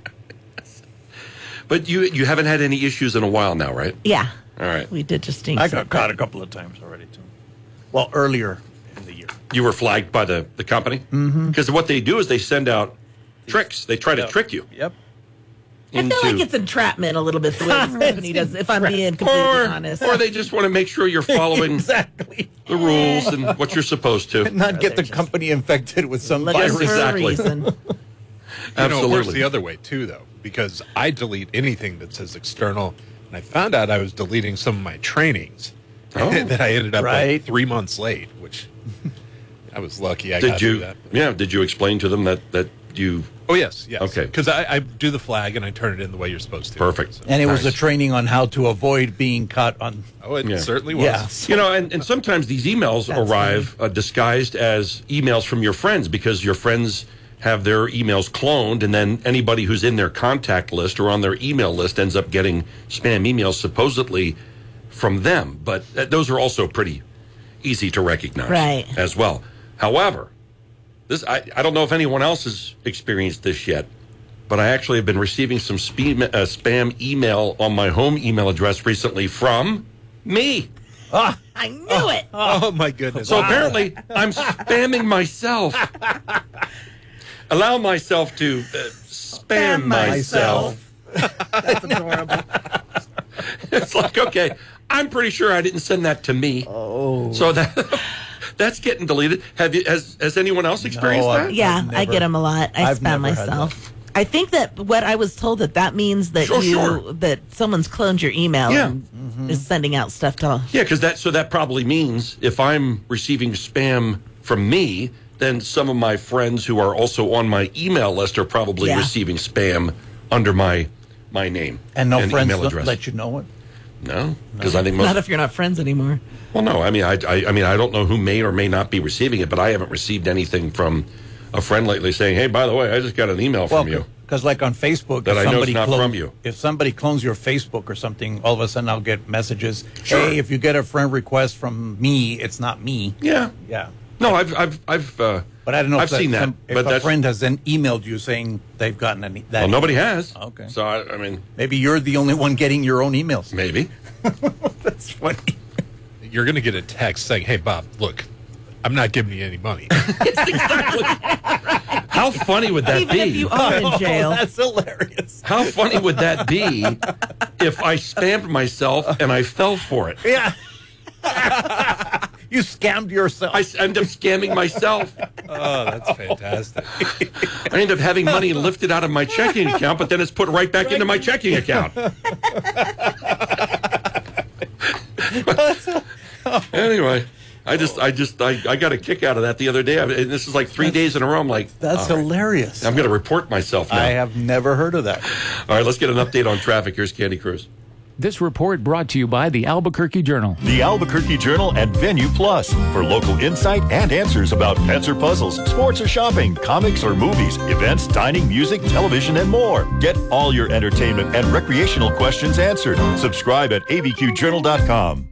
Speaker 13: But you you haven't had any issues in a while now, right?
Speaker 14: Yeah.
Speaker 13: All right.
Speaker 14: We did just
Speaker 5: I got caught a couple of times already, too. Well, earlier in the year.
Speaker 13: You were flagged by the, the company?
Speaker 5: Mm-hmm.
Speaker 13: Because what they do is they send out tricks. They try to
Speaker 5: Yep.
Speaker 13: trick you.
Speaker 5: Yep.
Speaker 14: I feel like it's entrapment a little bit the way this company does, if I'm being completely
Speaker 13: or,
Speaker 14: honest.
Speaker 13: or they just want to make sure you're following
Speaker 5: exactly
Speaker 13: the rules and what you're supposed to.
Speaker 5: Not get the company infected with some virus.
Speaker 13: Exactly.
Speaker 20: You know, it works
Speaker 13: Absolutely.
Speaker 20: the other way, too, though, because I delete anything that says external, and I found out I was deleting some of my trainings
Speaker 13: Oh.
Speaker 20: that I ended up like
Speaker 13: Right.
Speaker 20: three months late, which I was lucky I
Speaker 13: did
Speaker 20: got
Speaker 13: you?
Speaker 20: through that.
Speaker 13: Yeah. Did you explain to them that that you?
Speaker 20: Oh, yes, yes.
Speaker 13: Okay.
Speaker 20: Because I, I do the flag and I turn it in the way you're supposed to.
Speaker 13: Perfect.
Speaker 5: And it was
Speaker 13: Nice.
Speaker 5: a training on how to avoid being caught on.
Speaker 20: Oh, it
Speaker 13: Yeah.
Speaker 20: certainly was.
Speaker 5: Yeah.
Speaker 13: You know, and, and sometimes these emails
Speaker 5: That's
Speaker 13: arrive uh, disguised as emails from your friends because your friends have their emails cloned, and then anybody who's in their contact list or on their email list ends up getting spam emails supposedly from them. But uh, those are also pretty easy to recognize
Speaker 14: Right.
Speaker 13: as well. However, this I, I don't know if anyone else has experienced this yet, but I actually have been receiving some spam, uh, spam email on my home email address recently from me.
Speaker 5: Ah,
Speaker 14: I knew it.
Speaker 20: Oh, my goodness.
Speaker 13: So apparently, I'm spamming myself. Allow myself to uh, spam,
Speaker 14: Spam
Speaker 13: myself.
Speaker 14: That's adorable.
Speaker 13: It's like, okay, I'm pretty sure I didn't send that to me.
Speaker 5: Oh.
Speaker 13: So that that's getting deleted. Have you? Has Has anyone else experienced
Speaker 5: No, I-
Speaker 13: that?
Speaker 14: Yeah,
Speaker 5: I've
Speaker 14: I
Speaker 5: never-
Speaker 14: get them a lot. I
Speaker 5: I've
Speaker 14: spam
Speaker 5: never had
Speaker 14: myself. I think that what I was told that that means that
Speaker 13: Sure,
Speaker 14: you
Speaker 13: sure.
Speaker 14: that someone's cloned your email
Speaker 13: Yeah.
Speaker 14: and is sending out stuff to.
Speaker 13: Yeah, because that so that probably means if I'm receiving spam from me, then some of my friends who are also on my email list are probably
Speaker 14: Yeah.
Speaker 13: receiving spam under my my name
Speaker 5: And no friends
Speaker 13: email
Speaker 5: don't
Speaker 13: address.
Speaker 5: let you know it.
Speaker 13: No, because I think most.
Speaker 14: Not if you're not friends anymore.
Speaker 13: Well, no, I mean, I, I, I mean, I don't know who may or may not be receiving it, but I haven't received anything from a friend lately saying, "Hey, by the way, I just got an email from you."
Speaker 5: Because, like on Facebook,
Speaker 13: That
Speaker 5: if
Speaker 13: I know it's
Speaker 5: somebody
Speaker 13: not
Speaker 5: clone-
Speaker 13: from you.
Speaker 5: If somebody clones your Facebook or something, all of a sudden I'll get messages.
Speaker 13: Sure.
Speaker 5: Hey, if you get a friend request from me, it's not me.
Speaker 13: Yeah,
Speaker 5: Yeah.
Speaker 13: no, I've, I've, I've, uh,
Speaker 5: But I don't know
Speaker 13: I've
Speaker 5: if, that-
Speaker 13: seen that,
Speaker 5: some- if
Speaker 13: but
Speaker 5: a
Speaker 13: that's
Speaker 5: friend has then emailed you saying they've gotten any. That
Speaker 13: well, nobody
Speaker 5: email.
Speaker 13: has.
Speaker 5: Okay.
Speaker 13: So I, I mean,
Speaker 5: Maybe you're the only one getting your own emails.
Speaker 13: maybe.
Speaker 5: That's funny.
Speaker 20: You're going to get a text saying, hey, Bob, look, I'm not giving you any money.
Speaker 13: How funny would that
Speaker 14: Even
Speaker 13: be?
Speaker 14: if you are in jail.
Speaker 5: That's hilarious.
Speaker 13: How funny would that be if I spammed myself and I fell for it?
Speaker 5: Yeah. You scammed yourself.
Speaker 13: I end up scamming myself.
Speaker 20: Oh, that's fantastic.
Speaker 13: I end up having money lifted out of my checking account, but then it's put right back into my checking account. Anyway, I just, I just, I, I got a kick out of that the other day. I mean, this is like three
Speaker 5: That's,
Speaker 13: days in a row. I'm like,
Speaker 5: that's
Speaker 13: all right.
Speaker 5: hilarious.
Speaker 13: I'm going to report myself now.
Speaker 5: I have never heard of that.
Speaker 13: All right, let's get an update on traffic. Here's Candy Cruz.
Speaker 6: This report brought to you by the Albuquerque Journal.
Speaker 8: The Albuquerque Journal and Venue Plus for local insight and answers about pets or puzzles, sports or shopping, comics or movies, events, dining, music, television, and more. Get all your entertainment and recreational questions answered. Subscribe at A B Q journal dot com.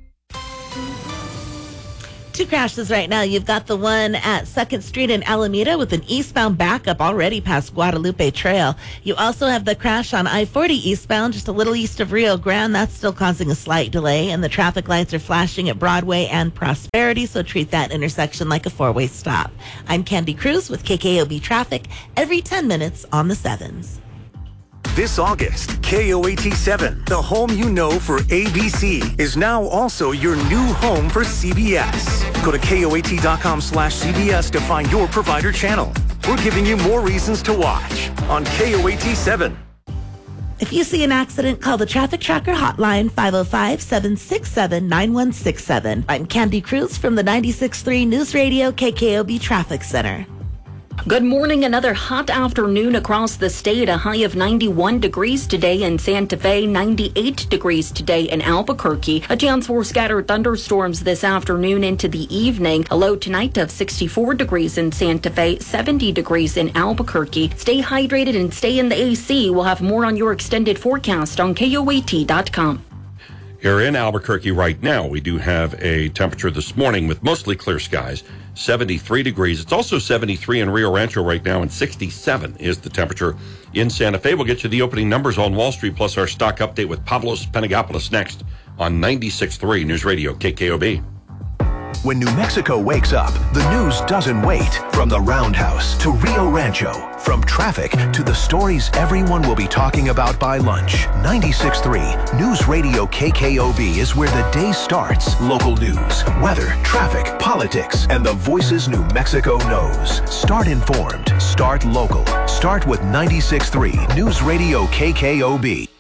Speaker 14: Two crashes right now. You've got the one at second Street in Alameda with an eastbound backup already past Guadalupe Trail. You also have the crash on I forty eastbound just a little east of Rio Grande. That's still causing a slight delay, and the traffic lights are flashing at Broadway and Prosperity, so treat that intersection like a four-way stop. I'm Candy Cruz with K K O B Traffic every ten minutes on the sevens.
Speaker 12: This August, K O A T seven, the home you know for A B C, is now also your new home for C B S. Go to K O A T dot com slash C B S to find your provider channel. We're giving you more reasons to watch on K O A T seven.
Speaker 14: If you see an accident, call the Traffic Tracker hotline, five oh five, seven six seven, nine one six seven. I'm Candy Cruz from the ninety-six point three News Radio K K O B Traffic Center.
Speaker 17: Good morning. Another hot afternoon across the state. A high of ninety-one degrees today in Santa Fe, ninety-eight degrees today in Albuquerque. A chance for scattered thunderstorms this afternoon into the evening. A low tonight of sixty-four degrees in Santa Fe, seventy degrees in Albuquerque. Stay hydrated and stay in the A C. We'll have more on your extended forecast on K O A T dot com.
Speaker 13: Here in Albuquerque right now, we do have a temperature this morning with mostly clear skies, seventy-three degrees. It's also seventy-three in Rio Rancho right now, and sixty-seven is the temperature in Santa Fe. We'll get you the opening numbers on Wall Street, plus our stock update with Pavlos Panagopoulos next on ninety-six point three News Radio K K O B.
Speaker 18: When New Mexico wakes up, the news doesn't wait. From the Roundhouse to Rio Rancho, from traffic to the stories everyone will be talking about by lunch. ninety-six point three News Radio K K O B is where the day starts. Local news, weather, traffic, politics, and the voices New Mexico knows. Start informed. Start local. Start with ninety-six point three News Radio K K O B.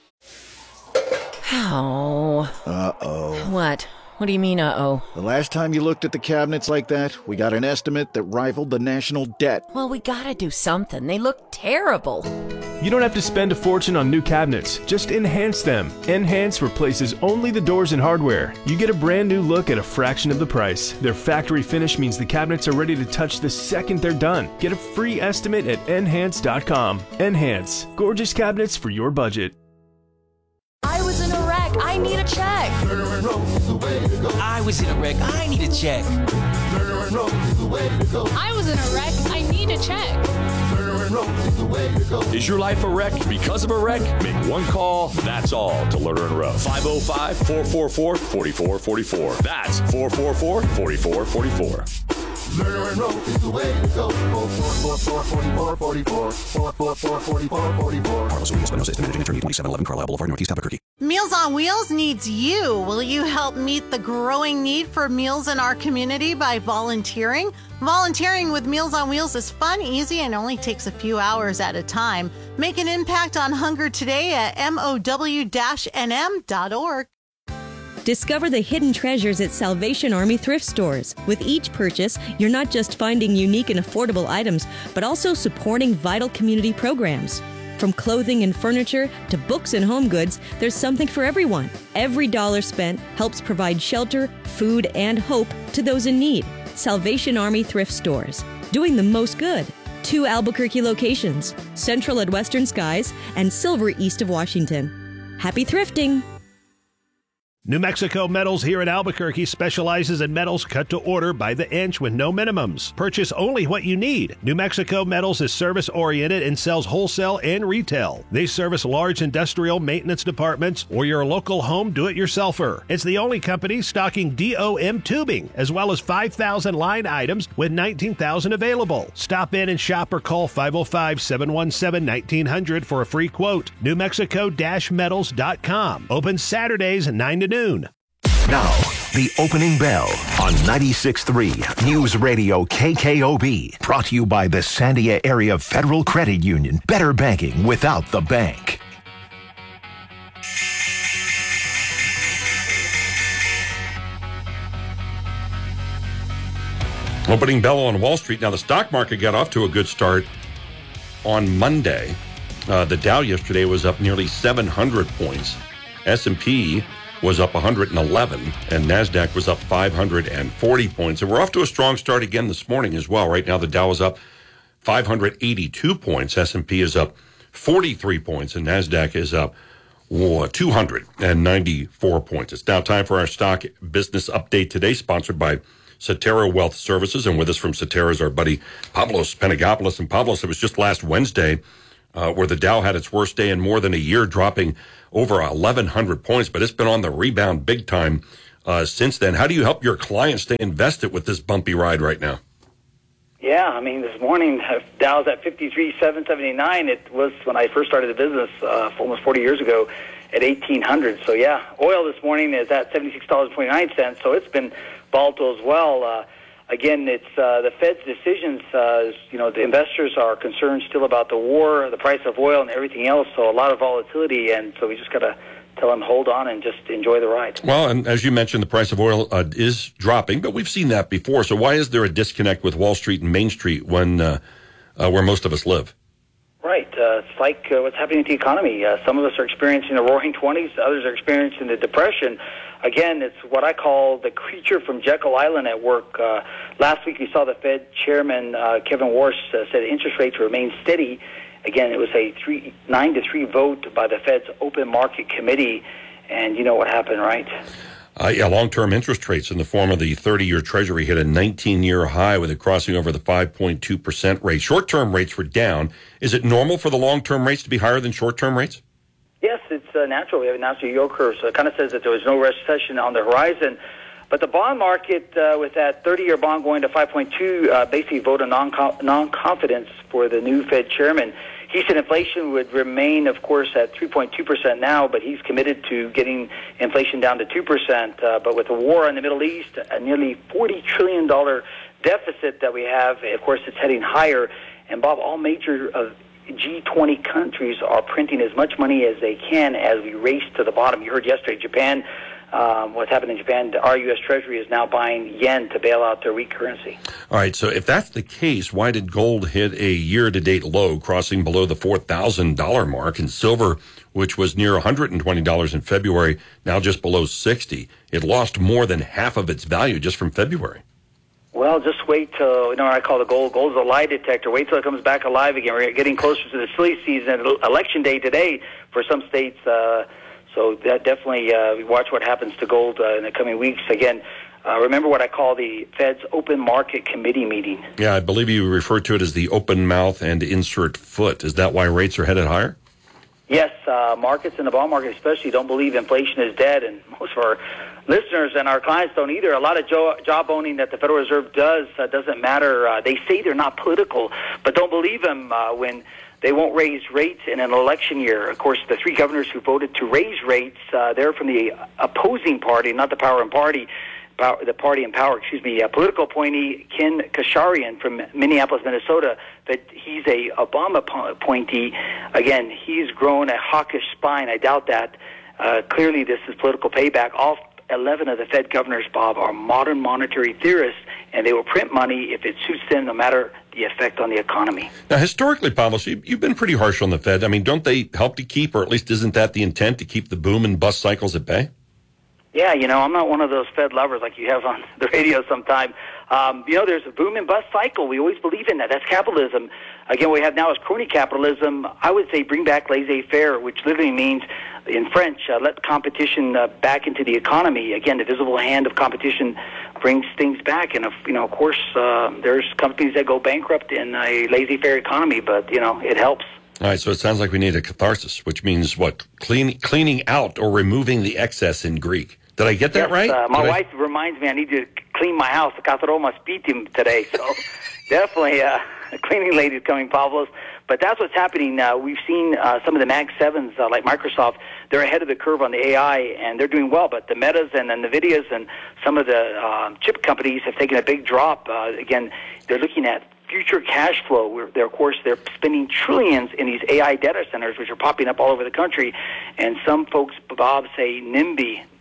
Speaker 9: Oh.
Speaker 7: Uh-oh.
Speaker 9: What? What do you mean, uh-oh?
Speaker 7: The last time you looked at the cabinets like that, we got an estimate that rivaled the national debt.
Speaker 9: Well, we gotta do something. They look terrible.
Speaker 11: You don't have to spend a fortune on new cabinets. Just enhance them. Enhance replaces only the doors and hardware. You get a brand new look at a fraction of the price. Their factory finish means the cabinets are ready to touch the second they're done. Get a free estimate at enhance dot com. Enhance. Gorgeous cabinets for your budget.
Speaker 4: I was in a wreck. I need a check.
Speaker 23: I was in a wreck. I need a check.
Speaker 4: I was in a wreck. I need a check.
Speaker 24: Is your life a wreck because of a wreck? Make one call, that's all, to Lerner and Rowe. five oh five, four four four, four four four four. That's four four four, four four four four.
Speaker 16: Lerner and Rowe is the way to go. four four four, four four four four. four four four, four four four four.
Speaker 25: Carlos Urias Espinosa is the managing attorney, twenty-seven eleven Carlisle Boulevard, Northeast Albuquerque.
Speaker 19: Meals on Wheels needs you. Will you help meet the growing need for meals in our community by volunteering? Volunteering with Meals on Wheels is fun, easy, and only takes a few hours at a time. Make an impact on hunger today at M O W N M dot org.
Speaker 26: Discover the hidden treasures at Salvation Army thrift stores. With each purchase, you're not just finding unique and affordable items, but also supporting vital community programs. From clothing and furniture to books and home goods, there's something for everyone. Every dollar spent helps provide shelter, food, and hope to those in need. Salvation Army thrift stores, doing the most good. Two Albuquerque locations, Central at Western Skies and Silver east of Washington. Happy thrifting!
Speaker 27: New Mexico Metals here in Albuquerque specializes in metals cut to order by the inch with no minimums. Purchase only what you need. New Mexico Metals is service-oriented and sells wholesale and retail. They service large industrial maintenance departments or your local home do-it-yourselfer. It's the only company stocking D O M tubing, as well as five thousand line items with nineteen thousand available. Stop in and shop or call five oh five, seven one seven, nineteen hundred for a free quote. New Mexico Metals dot com. Open Saturdays nine to noon.
Speaker 18: Now, the opening bell on ninety-six point three News Radio K K O B. Brought to you by the Sandia Area Federal Credit Union. Better banking without the bank.
Speaker 13: Opening bell on Wall Street. Now, the stock market got off to a good start on Monday. Uh, the Dow yesterday was up nearly seven hundred points. S and P was up one hundred eleven, and NASDAQ was up five hundred forty points. And we're off to a strong start again this morning as well. Right now, the Dow is up five hundred eighty-two points. S and P is up forty-three points, and NASDAQ is up whoa, two hundred ninety-four points. It's now time for our stock business update today, sponsored by Cetera Wealth Services. And with us from Cetera is our buddy Pavlos Panagopoulos. And Pavlos, it was just last Wednesday uh, where the Dow had its worst day in more than a year, dropping over eleven hundred points, but it's been on the rebound big time uh, since then. How do you help your clients stay invested with this bumpy ride right now?
Speaker 1: Yeah, I mean, this morning, Dow's at fifty-three seven seventy-nine. It was when I first started the business uh, almost forty years ago at eighteen hundred. So, yeah, oil this morning is at seventy-six dollars and twenty-nine cents, so it's been volatile as well. Uh, again, it's uh, the Fed's decisions. Uh, you know, the investors are concerned still about the war, the price of oil, and everything else, so a lot of volatility, and so we just got to tell them hold on and just enjoy the ride.
Speaker 13: Well, and as you mentioned, the price of oil uh, is dropping, but we've seen that before. So why is there a disconnect with Wall Street and Main Street when uh, uh, where most of us live?
Speaker 1: Right. Uh, it's like uh, what's happening to the economy. Uh, some of us are experiencing the roaring twenties. Others are experiencing the depression. Again, it's what I call the creature from Jekyll Island at work. Uh, last week we saw the Fed chairman, uh, Kevin Warsh, uh, said interest rates remain steady. Again, it was a three, nine to three vote by the Fed's Open Market Committee, and you know what happened, right?
Speaker 13: Uh, yeah, long-term interest rates in the form of the thirty-year Treasury hit a nineteen-year high with it crossing over the five point two percent rate. Short-term rates were down. Is it normal for the long-term rates to be higher than short-term rates?
Speaker 1: Yes, it's uh, natural. We have a natural yield curve, so it kind of says that there was no recession on the horizon. But the bond market, uh, with that thirty-year bond going to five point two, uh, basically voted non non-confidence for the new Fed chairman. He said inflation would remain, of course, at three point two percent now, but he's committed to getting inflation down to two percent. Uh, but with the war in the Middle East, a nearly forty trillion dollars deficit that we have, of course, it's heading higher. And, Bob, all major uh, G twenty countries are printing as much money as they can as we race to the bottom. You heard yesterday, Japan, um, what's happened in Japan, our U S Treasury is now buying yen to bail out their weak currency.
Speaker 13: All right, so if that's the case, why did gold hit a year-to-date low, crossing below the four thousand dollars mark, and silver, which was near one hundred twenty dollars in February, now just below sixty dollars? It lost more than half of its value just from February.
Speaker 1: Well, just wait till, you know what I call the gold. Gold is a lie detector. Wait till it comes back alive again. We're getting closer to the silly season, election day today for some states. Uh, so that definitely, uh, we watch what happens to gold uh, in the coming weeks. Again, uh, remember what I call the Fed's Open Market Committee meeting.
Speaker 13: Yeah, I believe you refer to it as the open mouth and insert foot. Is that why rates are headed higher?
Speaker 1: Yes, uh, markets and the bond market especially don't believe inflation is dead, and most of our listeners and our clients don't either. A lot of jo- job owning that the Federal Reserve does uh, doesn't matter. Uh, they say they're not political, but don't believe them uh, when they won't raise rates in an election year. Of course, the three governors who voted to raise rates, uh, they're from the opposing party, not the power and party. Power, the party in power, excuse me, a political appointee, Ken Kasharian from Minneapolis, Minnesota, that he's a Obama appointee. Again, he's grown a hawkish spine. I doubt that. Uh, clearly, this is political payback. All eleven of the Fed governors, Bob, are modern monetary theorists, and they will print money if it suits them, no matter the effect on the economy.
Speaker 13: Now, historically, Pavlos, you, you've been pretty harsh on the Fed. I mean, don't they help to keep, or at least isn't that the intent, to keep the boom and bust cycles at bay?
Speaker 1: Yeah, you know, I'm not one of those Fed lovers like you have on the radio sometime. Um, you know, there's a boom and bust cycle. We always believe in that. That's capitalism. Again, what we have now is crony capitalism. I would say bring back laissez-faire, which literally means, in French, uh, let competition uh, back into the economy. Again, the visible hand of competition brings things back. And, if, you know, of course, uh, there's companies that go bankrupt in a laissez-faire economy, but, you know, it helps.
Speaker 13: All right, so it sounds like we need a catharsis, which means what? Clean, cleaning out or removing the excess in Greek. Did I get that
Speaker 1: yes,
Speaker 13: right?
Speaker 1: Uh, my
Speaker 13: Did
Speaker 1: wife I... reminds me I need to clean my house. Katharoma spitim today, so definitely uh, a cleaning lady's coming, Pavlos. But that's what's happening. Uh, we've seen uh, some of the Mag sevens, uh, like Microsoft, they're ahead of the curve on the A I, and they're doing well. But the Metas and the NVIDIAs and some of the uh, chip companies have taken a big drop. Uh, again, they're looking at future cash flow. We're, they're, of course, they're spending trillions in these A I data centers, which are popping up all over the country. And some folks, Bob, say NIMBY,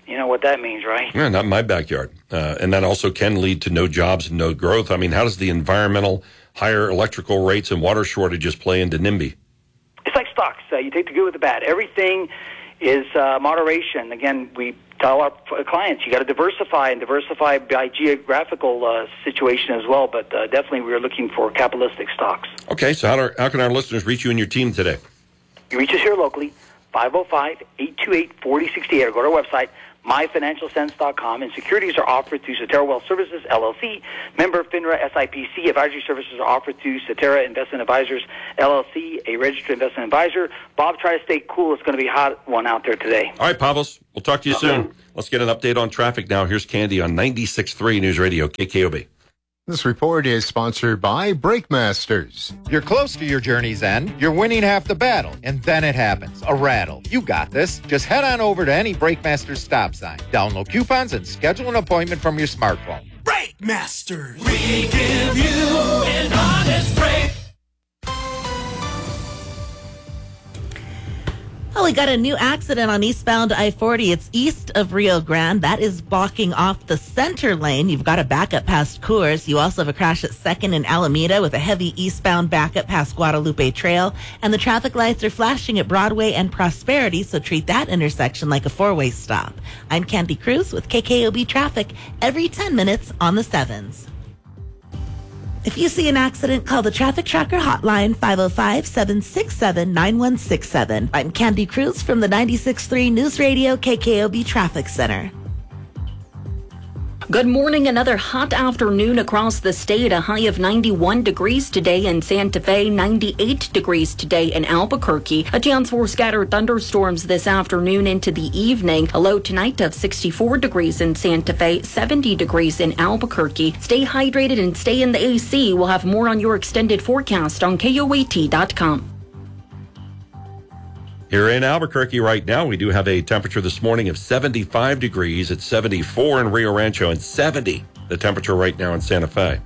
Speaker 1: You know what that means, right?
Speaker 13: Yeah, not in my backyard. Uh, and that also can lead to no jobs and no growth. I mean, how does the environmental, higher electrical rates and water shortages play into NIMBY?
Speaker 1: It's like stocks. Uh, you take the good with the bad. Everything is uh, moderation. Again, we tell our clients you got to diversify and diversify by geographical uh, situation as well. But uh, definitely we are looking for capitalistic stocks.
Speaker 13: Okay, so how, do, how can our listeners reach you and your team today?
Speaker 1: You reach us here locally, five oh five, eight two eight, four oh six eight, or go to our website, my financial sense dot com. And securities are offered through Cetera Wealth Services, L L C, member FINRA S I P C. Advisory services are offered through Cetera Investment Advisors, L L C, a registered investment advisor. Bob, try to stay cool. It's going to be a hot one out there today.
Speaker 13: All right, Pavlos, we'll talk to you
Speaker 1: Okay.
Speaker 13: soon. Let's get an update on traffic now. Here's Candy on ninety-six point three News Radio, K K O B.
Speaker 2: This report is sponsored by Brakemasters.
Speaker 3: You're close to your journey's end. You're winning half the battle. And then it happens. A rattle. You got this. Just head on over to any Brakemasters stop sign. Download coupons and schedule an appointment from your smartphone.
Speaker 10: Brakemasters. We give you an honest break.
Speaker 14: Oh, we got a new accident on eastbound I forty. It's east of Rio Grande. That is blocking off the center lane. You've got a backup past Coors. You also have a crash at second in Alameda with a heavy eastbound backup past Guadalupe Trail. And the traffic lights are flashing at Broadway and Prosperity, so treat that intersection like a four-way stop. I'm Candy Cruz with K K O B Traffic every ten minutes on the sevens. If you see an accident, call the Traffic Tracker hotline, five oh five, seven six seven, nine one six seven. I'm Candy Cruz from the ninety-six point three News Radio K K O B Traffic Center.
Speaker 17: Good morning. Another hot afternoon across the state. A high of ninety-one degrees today in Santa Fe, ninety-eight degrees today in Albuquerque. A chance for scattered thunderstorms this afternoon into the evening. A low tonight of sixty-four degrees in Santa Fe, seventy degrees in Albuquerque. Stay hydrated and stay in the A C. We'll have more on your extended forecast on K O A T dot com.
Speaker 13: Here in Albuquerque right now, we do have a temperature this morning of seventy-five degrees. It's seventy-four in Rio Rancho and seventy the temperature right now in Santa Fe.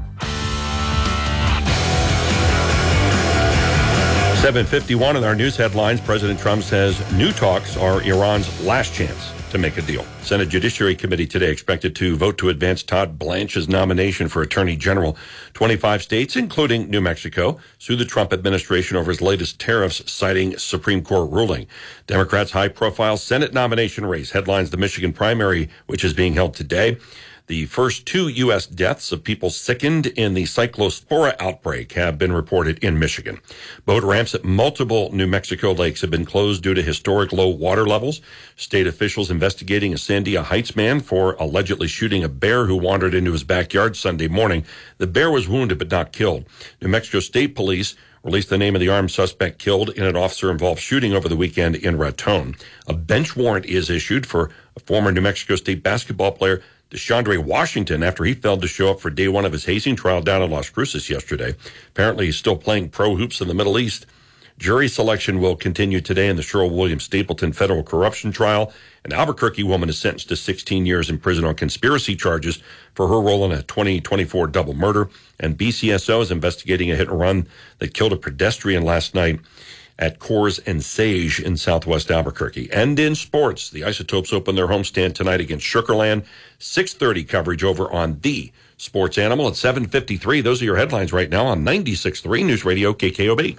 Speaker 13: seven fifty-one in our news headlines. President Trump says new talks are Iran's last chance to make a deal. Senate Judiciary Committee today expected to vote to advance Todd Blanche's nomination for Attorney General. twenty-five states, including New Mexico, sue the Trump administration over his latest tariffs, citing Supreme Court ruling. Democrats' high-profile Senate nomination race headlines the Michigan primary, which is being held today. The first two U S deaths of people sickened in the cyclospora outbreak have been reported in Michigan. Boat ramps at multiple New Mexico lakes have been closed due to historic low water levels. State officials investigating a Sandia Heights man for allegedly shooting a bear who wandered into his backyard Sunday morning. The bear was wounded but not killed. New Mexico State Police released the name of the armed suspect killed in an officer-involved shooting over the weekend in Raton. A bench warrant is issued for a former New Mexico State basketball player, DeShondre Washington, after he failed to show up for day one of his hazing trial down in Las Cruces yesterday. Apparently, he's still playing pro hoops in the Middle East. Jury selection will continue today in the Sherrill-Williams Stapleton federal corruption trial. An Albuquerque woman is sentenced to sixteen years in prison on conspiracy charges for her role in a twenty twenty-four double murder. And B C S O is investigating a hit and run that killed a pedestrian last night at Coors and Sage in southwest Albuquerque. And in sports, the Isotopes open their homestand tonight against Sugarland. six thirty coverage over on the Sports Animal at seven fifty-three. Those are your headlines right now on ninety-six point three News Radio K K O B.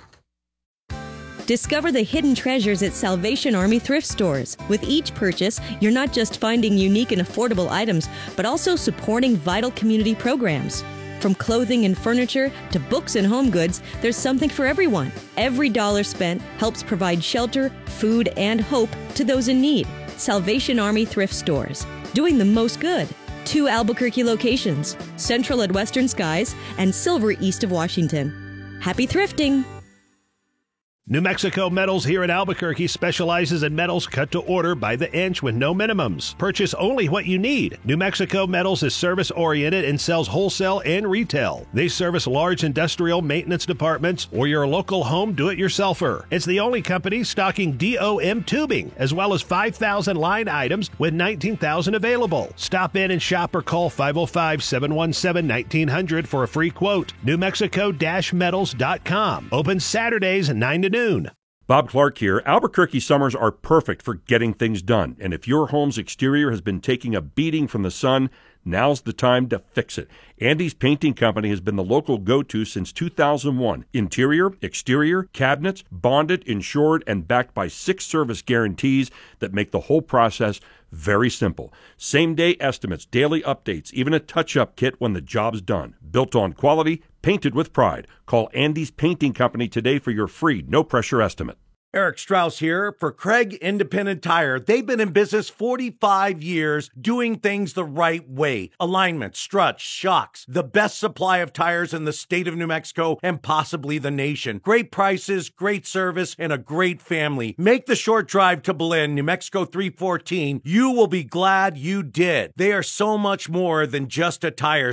Speaker 26: Discover the hidden treasures at Salvation Army thrift stores. With each purchase, you're not just finding unique and affordable items, but also supporting vital community programs. From clothing and furniture to books and home goods, there's something for everyone. Every dollar spent helps provide shelter, food, and hope to those in need. Salvation Army thrift stores, doing the most good. Two Albuquerque locations, Central at Western Skies and Silver east of Washington. Happy thrifting!
Speaker 27: New Mexico Metals here in Albuquerque specializes in metals cut to order by the inch with no minimums. Purchase only what you need. New Mexico Metals is service-oriented and sells wholesale and retail. They service large industrial maintenance departments or your local home do-it-yourselfer. It's the only company stocking D O M tubing, as well as five thousand line items with nineteen thousand available. Stop in and shop or call five oh five, seven one seven, nineteen hundred for a free quote. New Mexico Metals dot com. Open Saturdays nine to noon.
Speaker 13: Bob Clark here. Albuquerque summers are perfect for getting things done. And if your home's exterior has been taking a beating from the sun, now's the time to fix it. Andy's Painting Company has been the local go-to since two thousand one. Interior, exterior, cabinets, bonded, insured, and backed by six service guarantees that make the whole process very simple. Same-day estimates, daily updates, even a touch-up kit when the job's done. Built on quality, painted with pride. Call Andy's Painting Company today for your free, no-pressure estimate.
Speaker 5: Eric Strauss here for Craig Independent Tire. They've been in business forty-five years doing things the right way. Alignment, struts, shocks, the best supply of tires in the state of New Mexico and possibly the nation. Great prices, great service, and a great family. Make the short drive to Belen, New Mexico three fourteen. You will be glad you did. They are so much more than just a tire